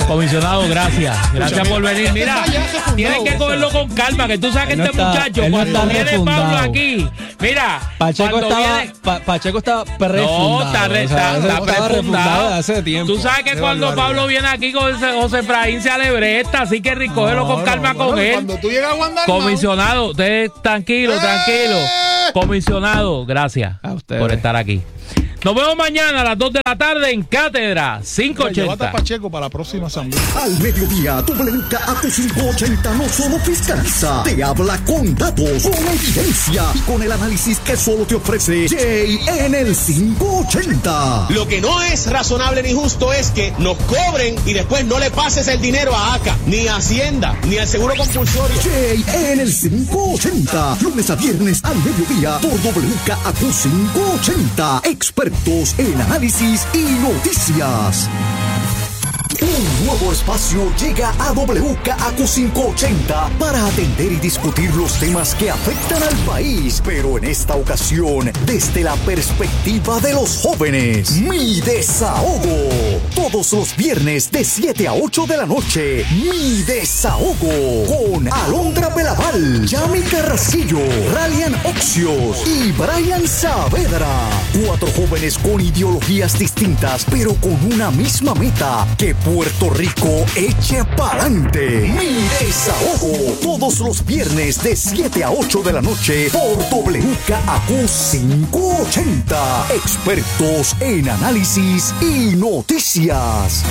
Comisionado, gracias. Gracias por venir. Mira, tienes que cogerlo con calma, que tú sabes que Él no este está- muchacho, él no cuando está viene refundado. Pablo aquí, mira, Pacheco cuando estaba, viene... Pa- Pacheco estaba refundado. No, está, re- O sea, está, ese está estaba prefundado. refundado de hace tiempo. Tú sabes que Qué cuando barbaridad. Pablo viene aquí con José, José Efraín se alebresta, así que cógelo con calma con él. Cuando tú llegas a Guandalmao, Comisionado, usted tranquilo, tranquilo. Comisionado, gracias por estar aquí. Nos vemos mañana a las dos de la tarde en Cátedra cinco llévate a ochenta. Pacheco para la próxima asamblea. Al mediodía, W K A Q cinco ochenta no solo fiscaliza, te habla con datos, con evidencia y con el análisis que solo te ofrece Jay en el cinco ochenta. Lo que no es razonable ni justo es que nos cobren y después no le pases el dinero a ACA, ni a Hacienda, ni al Seguro Compulsorio. Jay en el cinco ochenta, lunes a viernes al mediodía por W K A Q cinco ochenta, expertos en análisis y noticias. Un nuevo espacio llega a W K A Q cinco ochenta para atender y discutir los temas que afectan al país, pero en esta ocasión desde la perspectiva de los jóvenes. Mi Desahogo. Todos los viernes de siete a ocho de la noche. Mi Desahogo. Con Alondra Belaval, Yami Carrasquillo, Ralian Oxios y Brian Saavedra. Cuatro jóvenes con ideologías distintas, pero con una misma meta: que Puerto Rico eche pa'lante. Mi Desahogo. Todos los viernes de siete a ocho de la noche por W K A Q cinco ochenta. Expertos en análisis y noticias.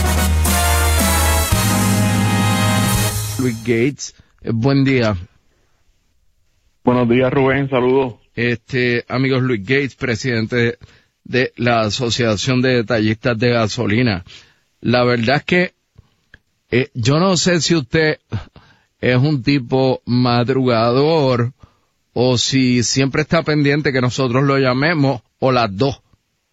Luis Gates, eh, buen día. Buenos días, Rubén, saludos. Este, amigos, Luis Gates, presidente de la Asociación de Detallistas de Gasolina. La verdad es que eh, yo no sé si usted es un tipo madrugador o si siempre está pendiente que nosotros lo llamemos, o las dos.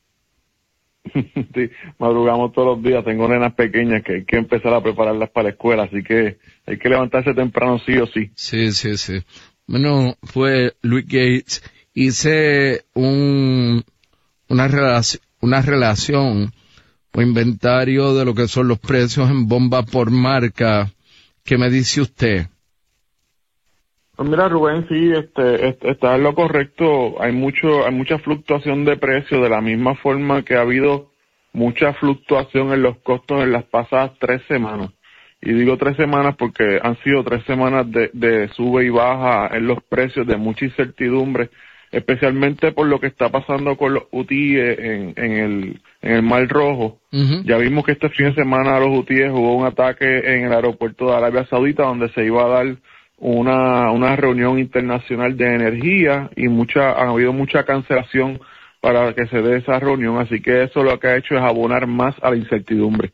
Sí, madrugamos todos los días, tengo nenas pequeñas que hay que empezar a prepararlas para la escuela, así que hay que levantarse temprano sí o sí. Sí, sí, sí. Bueno, fue Luis Gates, hice un, una relación, una relación o inventario de lo que son los precios en bomba por marca. ¿Qué me dice usted? Pues mira, Rubén, sí, este, este, está en lo correcto. Hay mucho, hay mucha fluctuación de precios, de la misma forma que ha habido mucha fluctuación en los costos en las pasadas tres semanas. Y digo tres semanas porque han sido tres semanas de, de sube y baja en los precios, de mucha incertidumbre, especialmente por lo que está pasando con los hutíes en, en el, en el Mar Rojo. Uh-huh. Ya vimos que este fin de semana a los hutíes hubo un ataque en el aeropuerto de Arabia Saudita donde se iba a dar una, una reunión internacional de energía y mucha, ha habido mucha cancelación para que se dé esa reunión, así que eso lo que ha hecho es abonar más a la incertidumbre.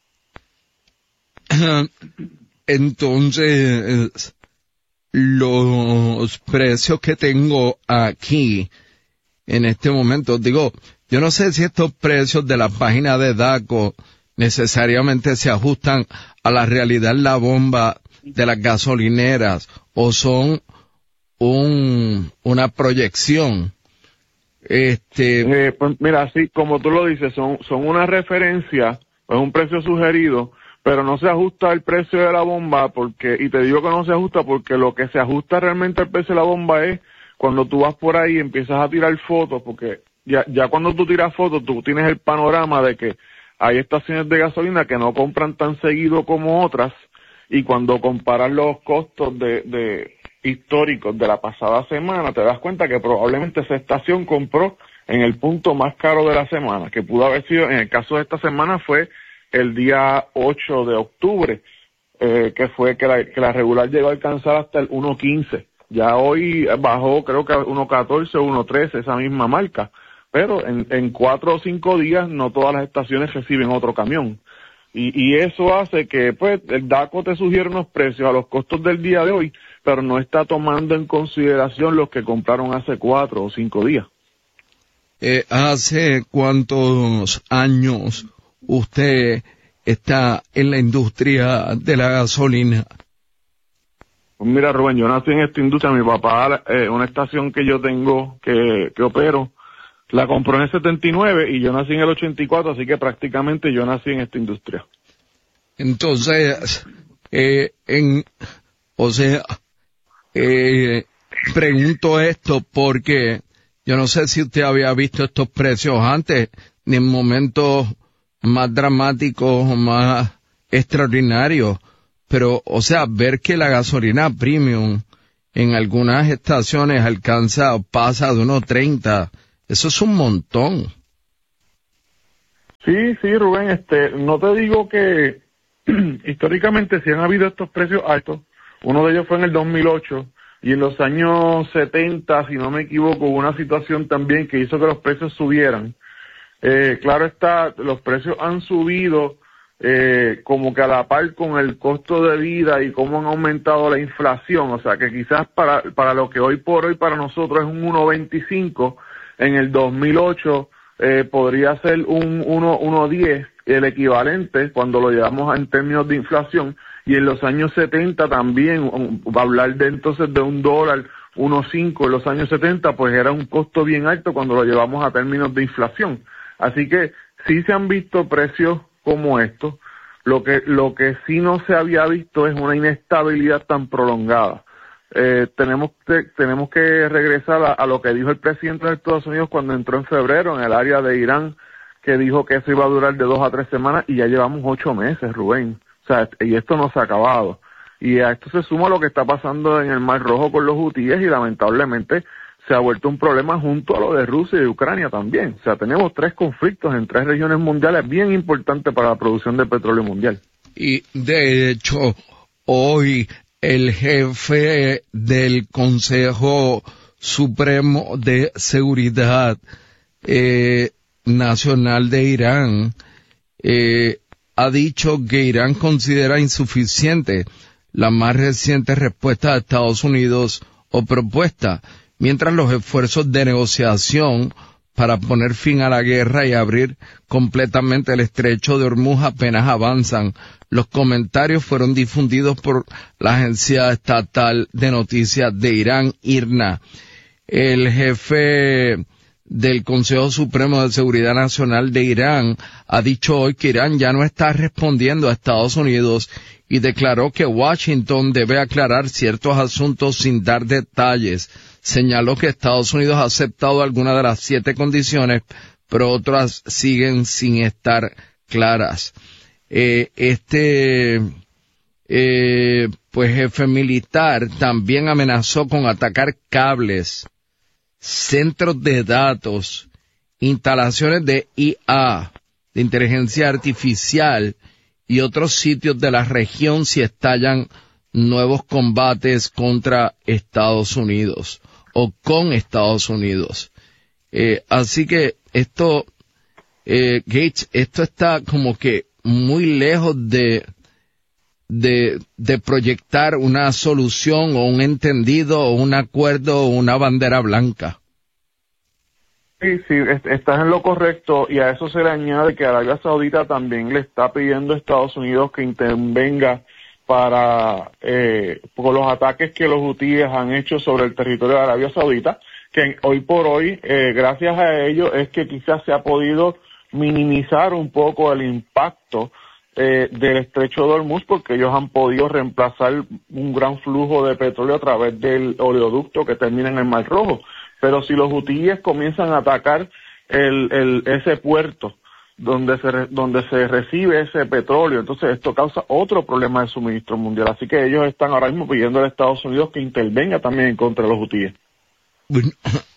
Entonces, los precios que tengo aquí en este momento, digo, yo no sé si estos precios de la página de DACO necesariamente se ajustan a la realidad en la bomba de las gasolineras o son un, una proyección. Este, eh, pues mira, sí, como tú lo dices, son, son una referencia, es un precio sugerido, pero no se ajusta al precio de la bomba porque, y te digo que no se ajusta porque lo que se ajusta realmente al precio de la bomba es cuando tú vas por ahí y empiezas a tirar fotos, porque ya, ya cuando tú tiras fotos tú tienes el panorama de que hay estaciones de gasolina que no compran tan seguido como otras, y cuando comparas los costos de, de históricos de la pasada semana te das cuenta que probablemente esa estación compró en el punto más caro de la semana, que pudo haber sido, en el caso de esta semana fue el día ocho de octubre, eh, que fue que la, que la regular llegó a alcanzar hasta el uno quince. Ya hoy bajó creo que a uno catorce o uno trece, esa misma marca. Pero en, en cuatro o cinco días no todas las estaciones reciben otro camión. Y, y eso hace que pues el DACO te sugiere unos precios a los costos del día de hoy, pero no está tomando en consideración los que compraron hace cuatro o cinco días. Eh, ¿Hace cuántos años usted está en la industria de la gasolina? Pues mira, Rubén, yo nací en esta industria. Mi papá, eh, una estación que yo tengo, que, que opero, la compró en el setenta y nueve y yo nací en el ochenta y cuatro, así que prácticamente yo nací en esta industria. Entonces, eh, en, o sea, eh, pregunto esto porque yo no sé si usted había visto estos precios antes, ni en momentos más dramáticos o más extraordinarios, pero, o sea, ver que la gasolina premium en algunas estaciones alcanza o pasa de uno treinta, eso es un montón. Sí, sí, Rubén, este, no te digo que históricamente sí han habido estos precios altos. Uno de ellos fue en el dos mil ocho y en los años setenta, si no me equivoco, hubo una situación también que hizo que los precios subieran. Eh, claro está, los precios han subido eh, como que a la par con el costo de vida y cómo han aumentado la inflación. O sea que quizás para, para lo que hoy por hoy para nosotros es un uno veinticinco, en el dos mil ocho eh, podría ser un uno diez, el equivalente cuando lo llevamos en términos de inflación, y en los años setenta también, um, va a hablar de entonces de un dólar, uno cinco en los años setenta, pues era un costo bien alto cuando lo llevamos a términos de inflación. Así que sí se han visto precios como estos. Lo que, lo que sí no se había visto es una inestabilidad tan prolongada. Eh, tenemos que, tenemos que regresar a, a lo que dijo el presidente de Estados Unidos cuando entró en febrero en el área de Irán, que dijo que eso iba a durar de dos a tres semanas, y ya llevamos ocho meses, Rubén. O sea, y esto no se ha acabado. Y a esto se suma lo que está pasando en el Mar Rojo con los hutíes, y lamentablemente se ha vuelto un problema junto a lo de Rusia y Ucrania también. O sea, tenemos tres conflictos en tres regiones mundiales bien importantes para la producción de petróleo mundial. Y de hecho, hoy el jefe del Consejo Supremo de Seguridad eh, Nacional de Irán eh, ha dicho que Irán considera insuficiente la más reciente respuesta de Estados Unidos o propuesta, mientras los esfuerzos de negociación para poner fin a la guerra y abrir completamente el estrecho de Hormuz apenas avanzan. Los comentarios fueron difundidos por la agencia estatal de noticias de Irán, I R N A. El jefe del Consejo Supremo de Seguridad Nacional de Irán ha dicho hoy que Irán ya no está respondiendo a Estados Unidos y declaró que Washington debe aclarar ciertos asuntos sin dar detalles. Señaló que Estados Unidos ha aceptado algunas de las siete condiciones, pero otras siguen sin estar claras. Eh, este eh, pues jefe militar también amenazó con atacar cables, centros de datos, instalaciones de I A, de inteligencia artificial, y otros sitios de la región si estallan nuevos combates contra Estados Unidos o con Estados Unidos. Eh, así que esto, eh, Gates, esto está como que muy lejos de, de, de proyectar una solución o un entendido o un acuerdo o una bandera blanca. Sí, sí, estás en lo correcto, y a eso se le añade que Arabia Saudita también le está pidiendo a Estados Unidos que intervenga para eh, por los ataques que los hutíes han hecho sobre el territorio de Arabia Saudita, que hoy por hoy, eh, gracias a ello, es que quizás se ha podido minimizar un poco el impacto eh, del estrecho de Hormuz, porque ellos han podido reemplazar un gran flujo de petróleo a través del oleoducto que termina en el Mar Rojo. Pero si los hutíes comienzan a atacar el, el, ese puerto donde se, re, donde se recibe ese petróleo, entonces esto causa otro problema de suministro mundial. Así que ellos están ahora mismo pidiendo a Estados Unidos que intervenga también en contra de los hutíes. Bueno,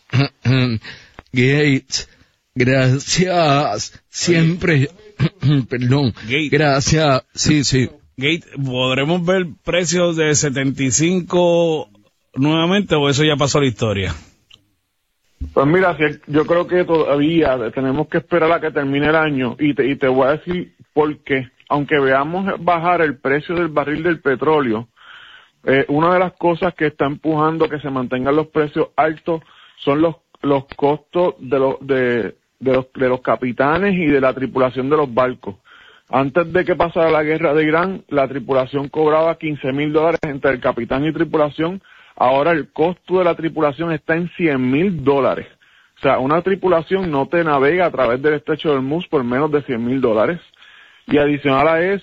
Gates, gracias. Siempre, perdón, Gates. Gracias. Sí, sí. Gates, ¿podremos ver precios de setenta y cinco nuevamente o eso ya pasó a la historia? Pues mira, yo creo que todavía tenemos que esperar a que termine el año, y te, y te voy a decir por qué. Aunque veamos bajar el precio del barril del petróleo, eh, una de las cosas que está empujando que se mantengan los precios altos son los los costos de los de, de los de los capitanes y de la tripulación de los barcos. Antes de que pasara la guerra de Irán, la tripulación cobraba quince mil dólares entre el capitán y tripulación. Ahora el costo de la tripulación está en cien mil dólares. O sea, una tripulación no te navega a través del estrecho de Hormuz por menos de cien mil dólares. Y adicional a eso,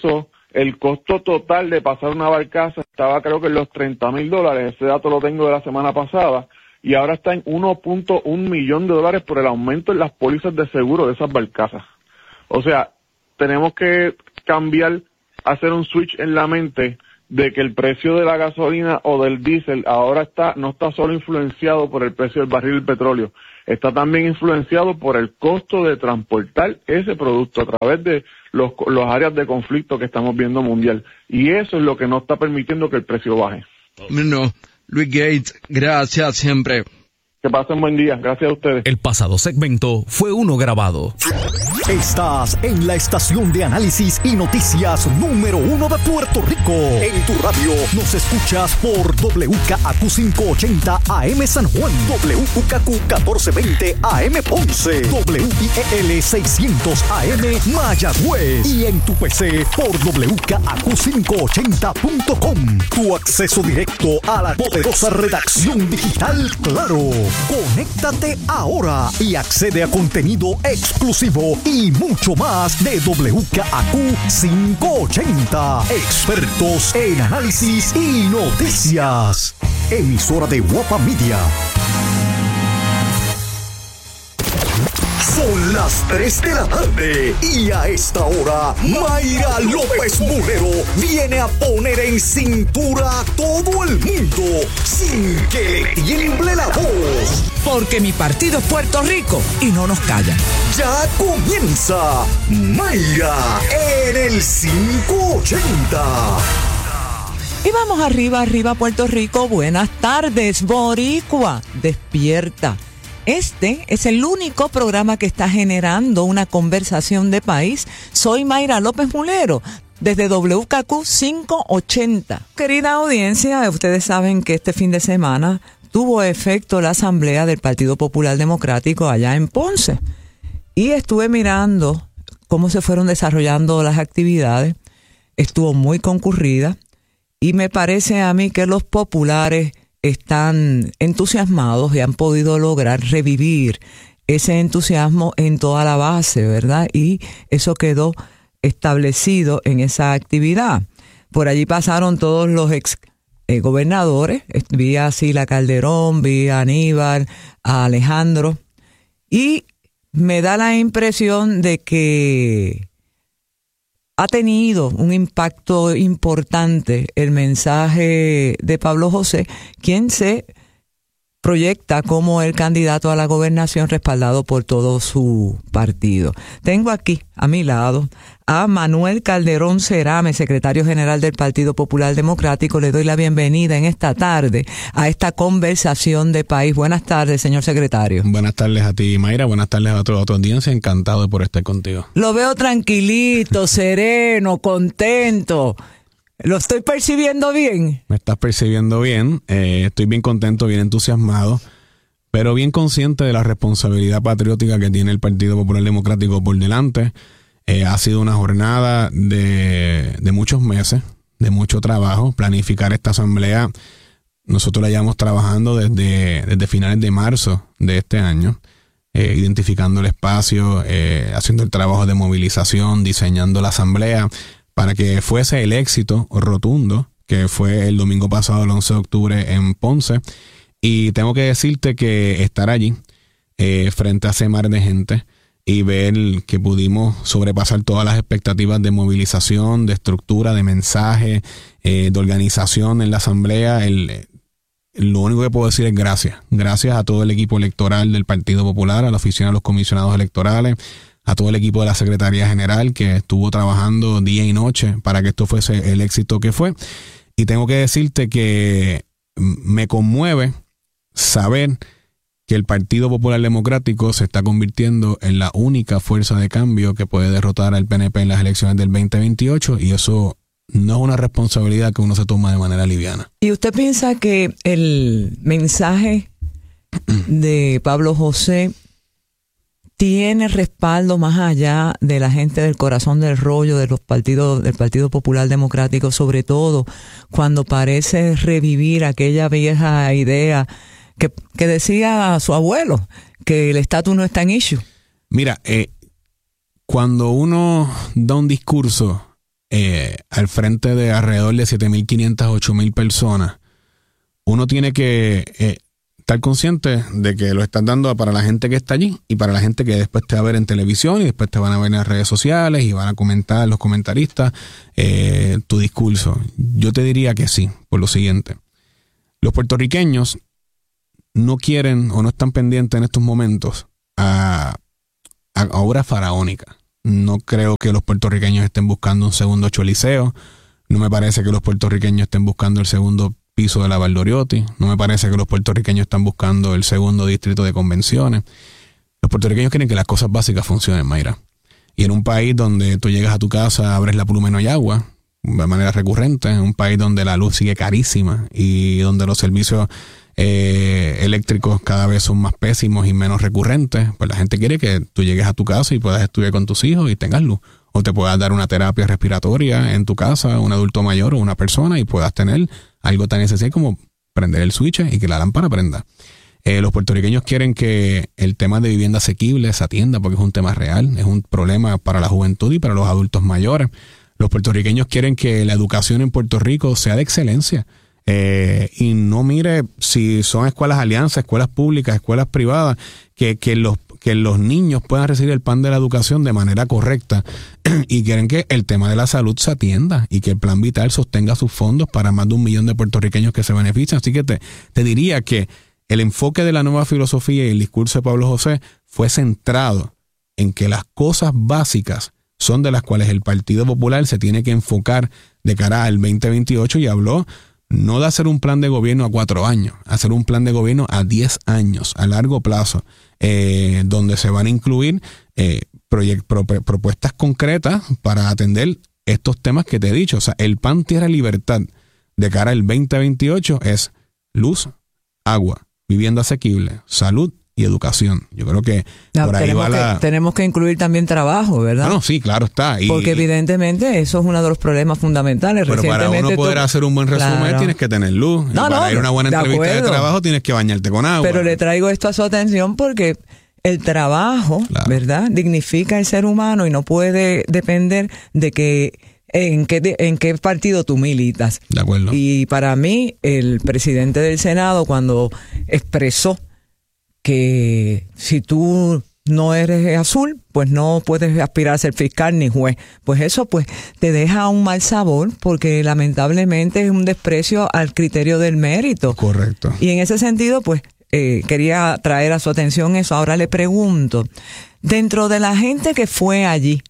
el costo total de pasar una barcaza estaba creo que en los treinta mil dólares, ese dato lo tengo de la semana pasada, y ahora está en uno punto uno millón de dólares por el aumento en las pólizas de seguro de esas barcazas. O sea, tenemos que cambiar, hacer un switch en la mente de que el precio de la gasolina o del diésel ahora está no está solo influenciado por el precio del barril del petróleo, está también influenciado por el costo de transportar ese producto a través de los, los áreas de conflicto que estamos viendo mundial. Y eso es lo que no está permitiendo que el precio baje. No, Luis Gates, gracias siempre. Que pasen buen día. Gracias a ustedes. El pasado segmento fue uno grabado. Estás en la estación de análisis y noticias número uno de Puerto Rico. En tu radio nos escuchas por W K A Q quinientos ochenta A M San Juan, W K A Q catorce veinte A M Ponce, W I E L seiscientos A M Mayagüez y en tu P C por W K A Q quinientos ochenta punto com. Tu acceso directo a la poderosa redacción digital Claro. Conéctate ahora y accede a contenido exclusivo y mucho más de W K A Q quinientos ochenta. Expertos en análisis y noticias. Emisora de Guapa Media. Son las tres de la tarde y a esta hora Mayra López Mulero viene a poner en cintura a todo el mundo sin que le tiemble la voz. Porque mi partido es Puerto Rico y no nos callan. Ya comienza Mayra en el quinientos ochenta. Y vamos arriba, arriba Puerto Rico. Buenas tardes, Boricua. Despierta. Este es el único programa que está generando una conversación de país. Soy Mayra López Mulero, desde W K A Q quinientos ochenta. Querida audiencia, ustedes saben que este fin de semana tuvo efecto la asamblea del Partido Popular Democrático allá en Ponce. Y estuve mirando cómo se fueron desarrollando las actividades. Estuvo muy concurrida y me parece a mí que los populares están entusiasmados y han podido lograr revivir ese entusiasmo en toda la base, ¿verdad? Y eso quedó establecido en esa actividad. Por allí pasaron todos los ex eh, gobernadores, vi a Sila Calderón, vi a Aníbal, a Alejandro, y me da la impresión de que ha tenido un impacto importante el mensaje de Pablo José, quien se proyecta como el candidato a la gobernación respaldado por todo su partido. Tengo aquí a mi lado a Manuel Calderón Cerame, secretario general del Partido Popular Democrático. Le doy la bienvenida en esta tarde a esta conversación de país. Buenas tardes, señor secretario. Buenas tardes a ti, Mayra. Buenas tardes a toda tu audiencia. Encantado de por estar contigo. Lo veo tranquilito, sereno, contento. ¿Lo estoy percibiendo bien? Me estás percibiendo bien. Eh, estoy bien contento, bien entusiasmado, pero bien consciente de la responsabilidad patriótica que tiene el Partido Popular Democrático por delante. Eh, ha sido una jornada de, de muchos meses, de mucho trabajo. Planificar esta asamblea, nosotros la llevamos trabajando desde, desde finales de marzo de este año, eh, identificando el espacio, eh, haciendo el trabajo de movilización, diseñando la asamblea, para que fuese el éxito rotundo que fue el domingo pasado, el once de octubre en Ponce. Y tengo que decirte que estar allí, eh, frente a ese mar de gente, y ver que pudimos sobrepasar todas las expectativas de movilización, de estructura, de mensaje, eh, de organización en la asamblea, el, lo único que puedo decir es gracias. Gracias a todo el equipo electoral del Partido Popular, a la oficina de los comisionados electorales, a todo el equipo de la Secretaría General que estuvo trabajando día y noche para que esto fuese el éxito que fue. Y tengo que decirte que me conmueve saber que el Partido Popular Democrático se está convirtiendo en la única fuerza de cambio que puede derrotar al P N P en las elecciones del veinte veintiocho, y eso no es una responsabilidad que uno se toma de manera liviana. ¿Y usted piensa que el mensaje de Pablo José tiene respaldo más allá de la gente del corazón del rollo de los partidos del Partido Popular Democrático, sobre todo cuando parece revivir aquella vieja idea que, que decía su abuelo, que el estatus no está en issue? Mira, eh, cuando uno da un discurso eh, al frente de alrededor de siete mil quinientas, ocho mil personas, uno tiene que eh, estar consciente de que lo estás dando para la gente que está allí y para la gente que después te va a ver en televisión y después te van a ver en las redes sociales y van a comentar los comentaristas eh, tu discurso. Yo te diría que sí, por lo siguiente. Los puertorriqueños no quieren o no están pendientes en estos momentos a, a, a obras faraónicas. No creo que los puertorriqueños estén buscando un segundo Choliseo. No me parece que los puertorriqueños estén buscando el segundo piso de la Valdoriotti. No me parece que los puertorriqueños están buscando el segundo distrito de convenciones. Los puertorriqueños quieren que las cosas básicas funcionen, Mayra. Y en un país donde tú llegas a tu casa, abres la pluma y no hay agua, de manera recurrente, en un país donde la luz sigue carísima y donde los servicios eh, eléctricos cada vez son más pésimos y menos recurrentes, pues la gente quiere que tú llegues a tu casa y puedas estudiar con tus hijos y tengas luz. O te puedas dar una terapia respiratoria en tu casa, un adulto mayor o una persona, y puedas tener algo tan esencial como prender el switch y que la lámpara prenda. Eh, los puertorriqueños quieren que el tema de vivienda asequible se atienda porque es un tema real, es un problema para la juventud y para los adultos mayores. Los puertorriqueños quieren que la educación en Puerto Rico sea de excelencia. Eh, y no mire si son escuelas alianzas, escuelas públicas, escuelas privadas, que, que, los, que los niños puedan recibir el pan de la educación de manera correcta y quieren que el tema de la salud se atienda y que el Plan Vital sostenga sus fondos para más de un millón de puertorriqueños que se benefician. Así que te, te diría que el enfoque de la nueva filosofía y el discurso de Pablo José fue centrado en que las cosas básicas son de las cuales el Partido Popular se tiene que enfocar de cara al veinte veintiocho, y habló no de hacer un plan de gobierno a cuatro años, hacer un plan de gobierno a diez años, a largo plazo, eh, donde se van a incluir eh, proyect, pro, propuestas concretas para atender estos temas que te he dicho. O sea, el P A N Tierra Libertad de cara al veinte veintiocho es luz, agua, vivienda asequible, salud y educación. Yo creo que no, por ahí va que, la... Tenemos que incluir también trabajo, ¿verdad? No, no, sí, claro está. Y, Porque evidentemente eso es uno de los problemas fundamentales. Pero para uno poder tú... hacer un buen resumen claro. tienes que tener luz. No, y para no, ir a una buena de entrevista acuerdo. de trabajo tienes que bañarte con agua. Pero le traigo esto a su atención porque el trabajo, claro. ¿verdad? Dignifica al ser humano y no puede depender de que en qué, en qué partido tú militas. De acuerdo. Y para mí, el presidente del Senado, cuando expresó que si tú no eres azul, pues no puedes aspirar a ser fiscal ni juez. Pues eso pues te deja un mal sabor porque lamentablemente es un desprecio al criterio del mérito. Correcto. Y en ese sentido, pues eh, quería traer a su atención eso. Ahora le pregunto, dentro de la gente que fue allí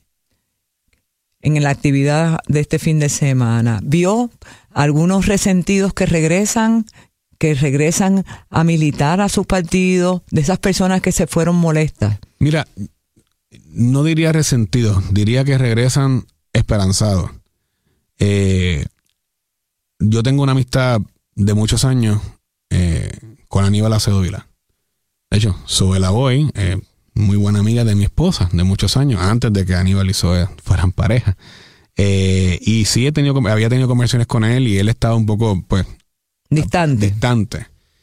en la actividad de este fin de semana, ¿vio algunos resentidos que regresan que regresan a militar a sus partidos, de esas personas que se fueron molestas? Mira, no diría resentidos, diría que regresan esperanzados. Eh, yo tengo una amistad de muchos años eh, con Aníbal Acedo Vilá. De hecho, Zoe Lavoy, eh, muy buena amiga de mi esposa de muchos años, antes de que Aníbal y Zoe fueran pareja. Eh, y sí he tenido, había tenido conversaciones con él y él estaba un poco, pues, Distante. Distante.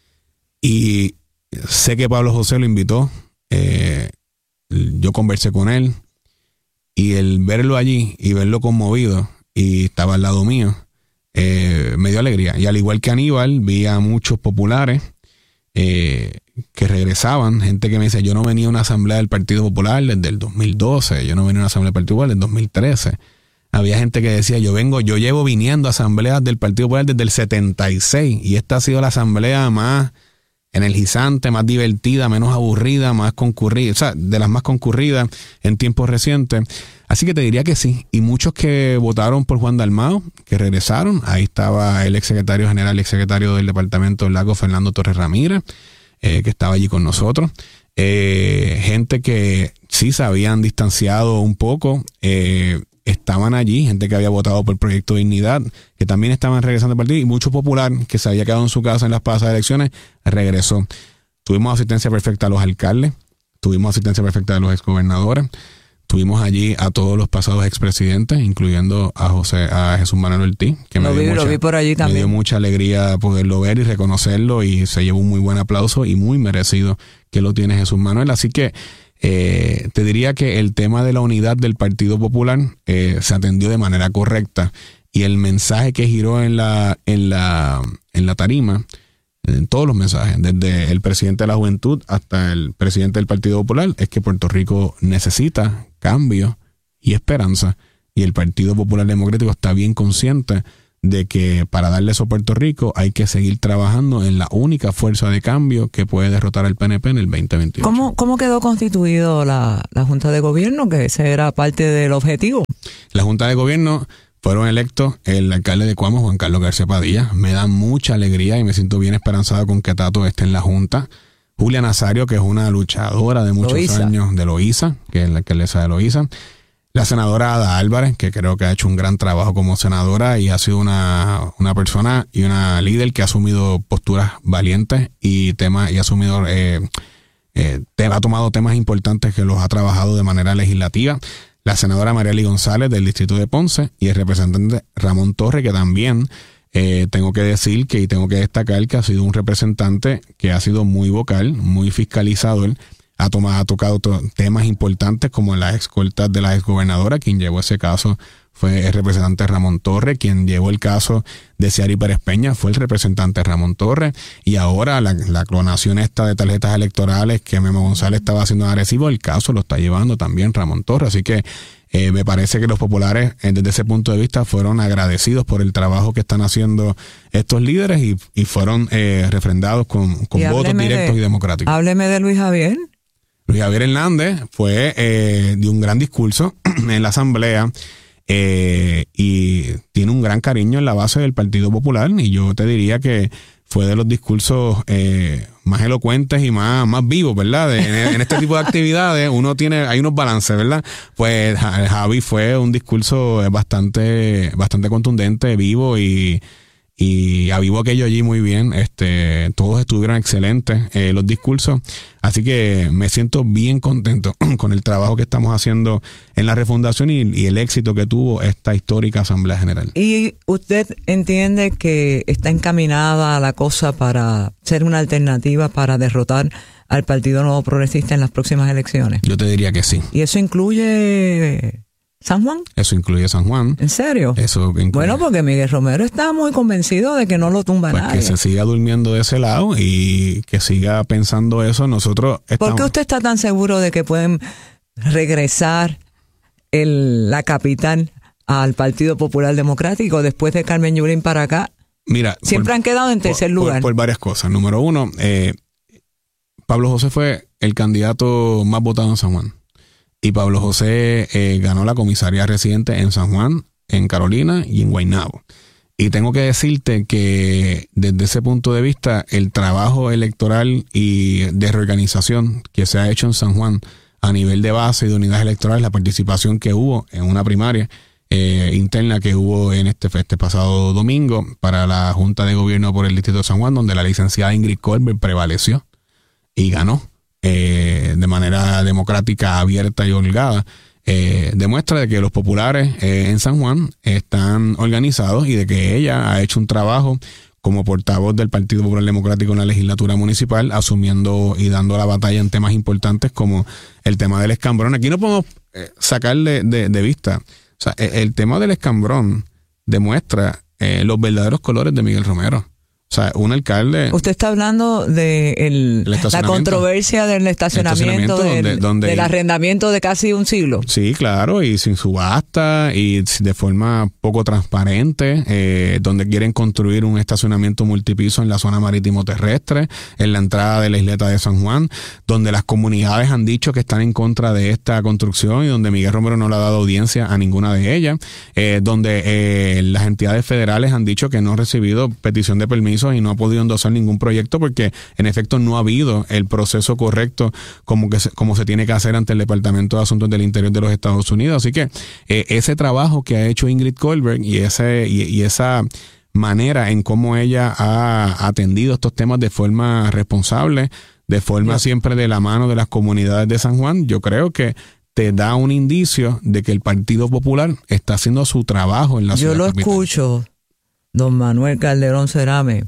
Y sé que Pablo José lo invitó. Eh, yo conversé con él. Y el verlo allí y verlo conmovido, y estaba al lado mío, eh, me dio alegría. Y al igual que Aníbal, vi a muchos populares eh, que regresaban. Gente que me dice, yo no venía a una asamblea del Partido Popular desde el dos mil doce. Yo no venía a una asamblea del Partido Popular desde el dos mil trece. Había gente que decía, yo vengo, yo llevo viniendo a asambleas del Partido Popular desde el setenta y seis y esta ha sido la asamblea más energizante, más divertida, menos aburrida, más concurrida, o sea, de las más concurridas en tiempos recientes. Así que te diría que sí. Y muchos que votaron por Juan Dalmau, que regresaron, ahí estaba el exsecretario general y exsecretario del Departamento del Lago, Fernando Torres Ramírez, eh, que estaba allí con nosotros. Eh, gente que sí se habían distanciado un poco, eh, estaban allí, gente que había votado por el Proyecto Dignidad, que también estaban regresando al partido, y mucho popular que se había quedado en su casa en las pasadas elecciones, regresó. Tuvimos asistencia perfecta a los alcaldes, tuvimos asistencia perfecta a los exgobernadores, tuvimos allí a todos los pasados expresidentes, incluyendo a José, a Jesús Manuel Ortiz, que me, lo vi, dio, mucha, lo vi por allí también. me dio mucha alegría poderlo ver y reconocerlo, y se llevó un muy buen aplauso y muy merecido que lo tiene Jesús Manuel. Así que Eh, te diría que el tema de la unidad del Partido Popular eh, se atendió de manera correcta y el mensaje que giró en la, en la, en la tarima, en todos los mensajes, desde el presidente de la Juventud hasta el presidente del Partido Popular, es que Puerto Rico necesita cambio y esperanza, y el Partido Popular Democrático está bien consciente de que para darle eso a Puerto Rico hay que seguir trabajando en la única fuerza de cambio que puede derrotar al P N P en el veinte veintiocho. ¿Cómo, cómo quedó constituido la, la Junta de Gobierno? Que ese era parte del objetivo. La Junta de Gobierno fueron electos el alcalde de Cuamo, Juan Carlos García Padilla. Me da mucha alegría y me siento bien esperanzado con que Tato esté en la Junta. Julia Nazario, que es una luchadora de muchos Loíza. años de Loíza, que es la alcaldesa de Loíza. La senadora Ada Álvarez, que creo que ha hecho un gran trabajo como senadora y ha sido una, una persona y una líder que ha asumido posturas valientes y temas y ha asumido eh, eh, ha tomado temas importantes que los ha trabajado de manera legislativa. La senadora Marieli González del distrito de Ponce y el representante Ramón Torres, que también eh, tengo que decir que y tengo que destacar que ha sido un representante que ha sido muy vocal, muy fiscalizador. Ha, tomado, ha tocado to- temas importantes como las escoltas de la exgobernadora. Quien llevó ese caso fue el representante Ramón Torres. Quien llevó el caso de Ciari Pérez Peña fue el representante Ramón Torres. Y ahora la, la clonación esta de tarjetas electorales que Memo González estaba haciendo en Arecibo, el caso lo está llevando también Ramón Torres. Así que eh, me parece que los populares eh, desde ese punto de vista fueron agradecidos por el trabajo que están haciendo estos líderes y, y fueron eh, refrendados con, con votos directos de, y democráticos. Hábleme de Luis Javier. Luis Javier Hernández fue eh, de un gran discurso en la asamblea eh, y tiene un gran cariño en la base del Partido Popular, y yo te diría que fue de los discursos eh, más elocuentes y más, más vivos, ¿verdad? De, en, en este tipo de actividades uno tiene, hay unos balances, ¿verdad? Pues Javi fue un discurso bastante, bastante contundente, vivo y y avivó aquello allí muy bien. Este, todos estuvieron excelentes eh, los discursos, así que me siento bien contento con el trabajo que estamos haciendo en la refundación y, y el éxito que tuvo esta histórica Asamblea General. ¿Y usted entiende que está encaminada la cosa para ser una alternativa para derrotar al Partido Nuevo Progresista en las próximas elecciones? Yo te diría que sí. ¿Y eso incluye San Juan? Eso incluye San Juan. ¿En serio? Eso incluye. Bueno, porque Miguel Romero está muy convencido de que no lo tumba pues nadie. Que se siga durmiendo de ese lado y que siga pensando eso. Nosotros estamos... ¿Por qué usted está tan seguro de que pueden regresar el, la capital al Partido Popular Democrático después de Carmen Yulín para acá? Mira, siempre por, han quedado en tercer por, lugar. Por, por varias cosas. Número uno, eh, Pablo José fue el candidato más votado en San Juan. Y Pablo José eh, ganó la comisaría residente en San Juan, en Carolina y en Guaynabo. Y tengo que decirte que desde ese punto de vista, el trabajo electoral y de reorganización que se ha hecho en San Juan a nivel de base y de unidades electorales, la participación que hubo en una primaria eh, interna que hubo en este, este pasado domingo para la Junta de Gobierno por el Distrito de San Juan, donde la licenciada Ingrid Colbert prevaleció y ganó. Eh, de manera democrática, abierta y holgada, eh, demuestra de que los populares eh, en San Juan están organizados y de que ella ha hecho un trabajo como portavoz del Partido Popular Democrático en la legislatura municipal, asumiendo y dando la batalla en temas importantes como el tema del escambrón. Aquí no podemos eh, sacar de, de, de vista, o sea, el, el tema del escambrón demuestra eh, los verdaderos colores de Miguel Romero. O sea, un alcalde... Usted está hablando de el, la controversia del estacionamiento, estacionamiento del, donde, donde del arrendamiento de casi un siglo. Sí, claro, y sin subasta y de forma poco transparente, eh, donde quieren construir un estacionamiento multipiso en la zona marítimo terrestre, en la entrada de la isleta de San Juan, donde las comunidades han dicho que están en contra de esta construcción y donde Miguel Romero no le ha dado audiencia a ninguna de ellas, eh, donde eh, las entidades federales han dicho que no han recibido petición de permiso y no ha podido endosar ningún proyecto porque en efecto no ha habido el proceso correcto como que se, como se tiene que hacer ante el Departamento de Asuntos del Interior de los Estados Unidos. Así que eh, ese trabajo que ha hecho Ingrid Colbert y ese y, y esa manera en cómo ella ha atendido estos temas de forma responsable, de forma siempre de la mano de las comunidades de San Juan, yo creo que te da un indicio de que el Partido Popular está haciendo su trabajo en la ciudad. Yo lo capital. escucho, don Manuel Calderón Cerame.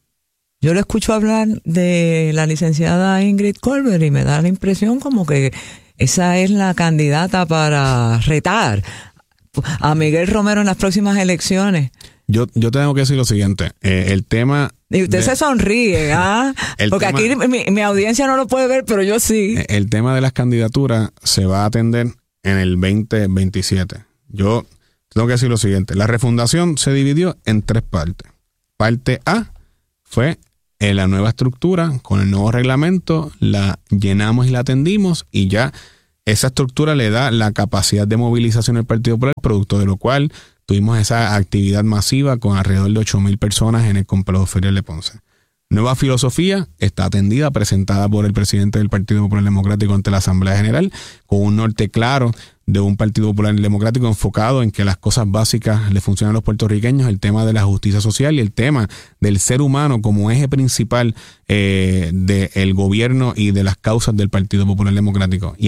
Yo le escucho hablar de la licenciada Ingrid Colbert y me da la impresión como que esa es la candidata para retar a Miguel Romero en las próximas elecciones. Yo, yo tengo que decir lo siguiente, eh, el tema... Y usted de, se sonríe, ¿ah? Porque tema, aquí mi, mi audiencia no lo puede ver, pero yo sí. El tema de las candidaturas se va a atender en el veinte veintisiete. Yo tengo que decir lo siguiente, la refundación se dividió en tres partes. Parte A fue en la nueva estructura, con el nuevo reglamento, la llenamos y la atendimos y ya esa estructura le da la capacidad de movilización al Partido Popular, producto de lo cual tuvimos esa actividad masiva con alrededor de ocho mil personas en el complejo ferial de Ponce. Nueva filosofía está atendida, presentada por el presidente del Partido Popular Democrático ante la Asamblea General, con un norte claro de un Partido Popular Democrático enfocado en que las cosas básicas le funcionan a los puertorriqueños, el tema de la justicia social y el tema del ser humano como eje principal eh, del gobierno y de las causas del Partido Popular Democrático. Y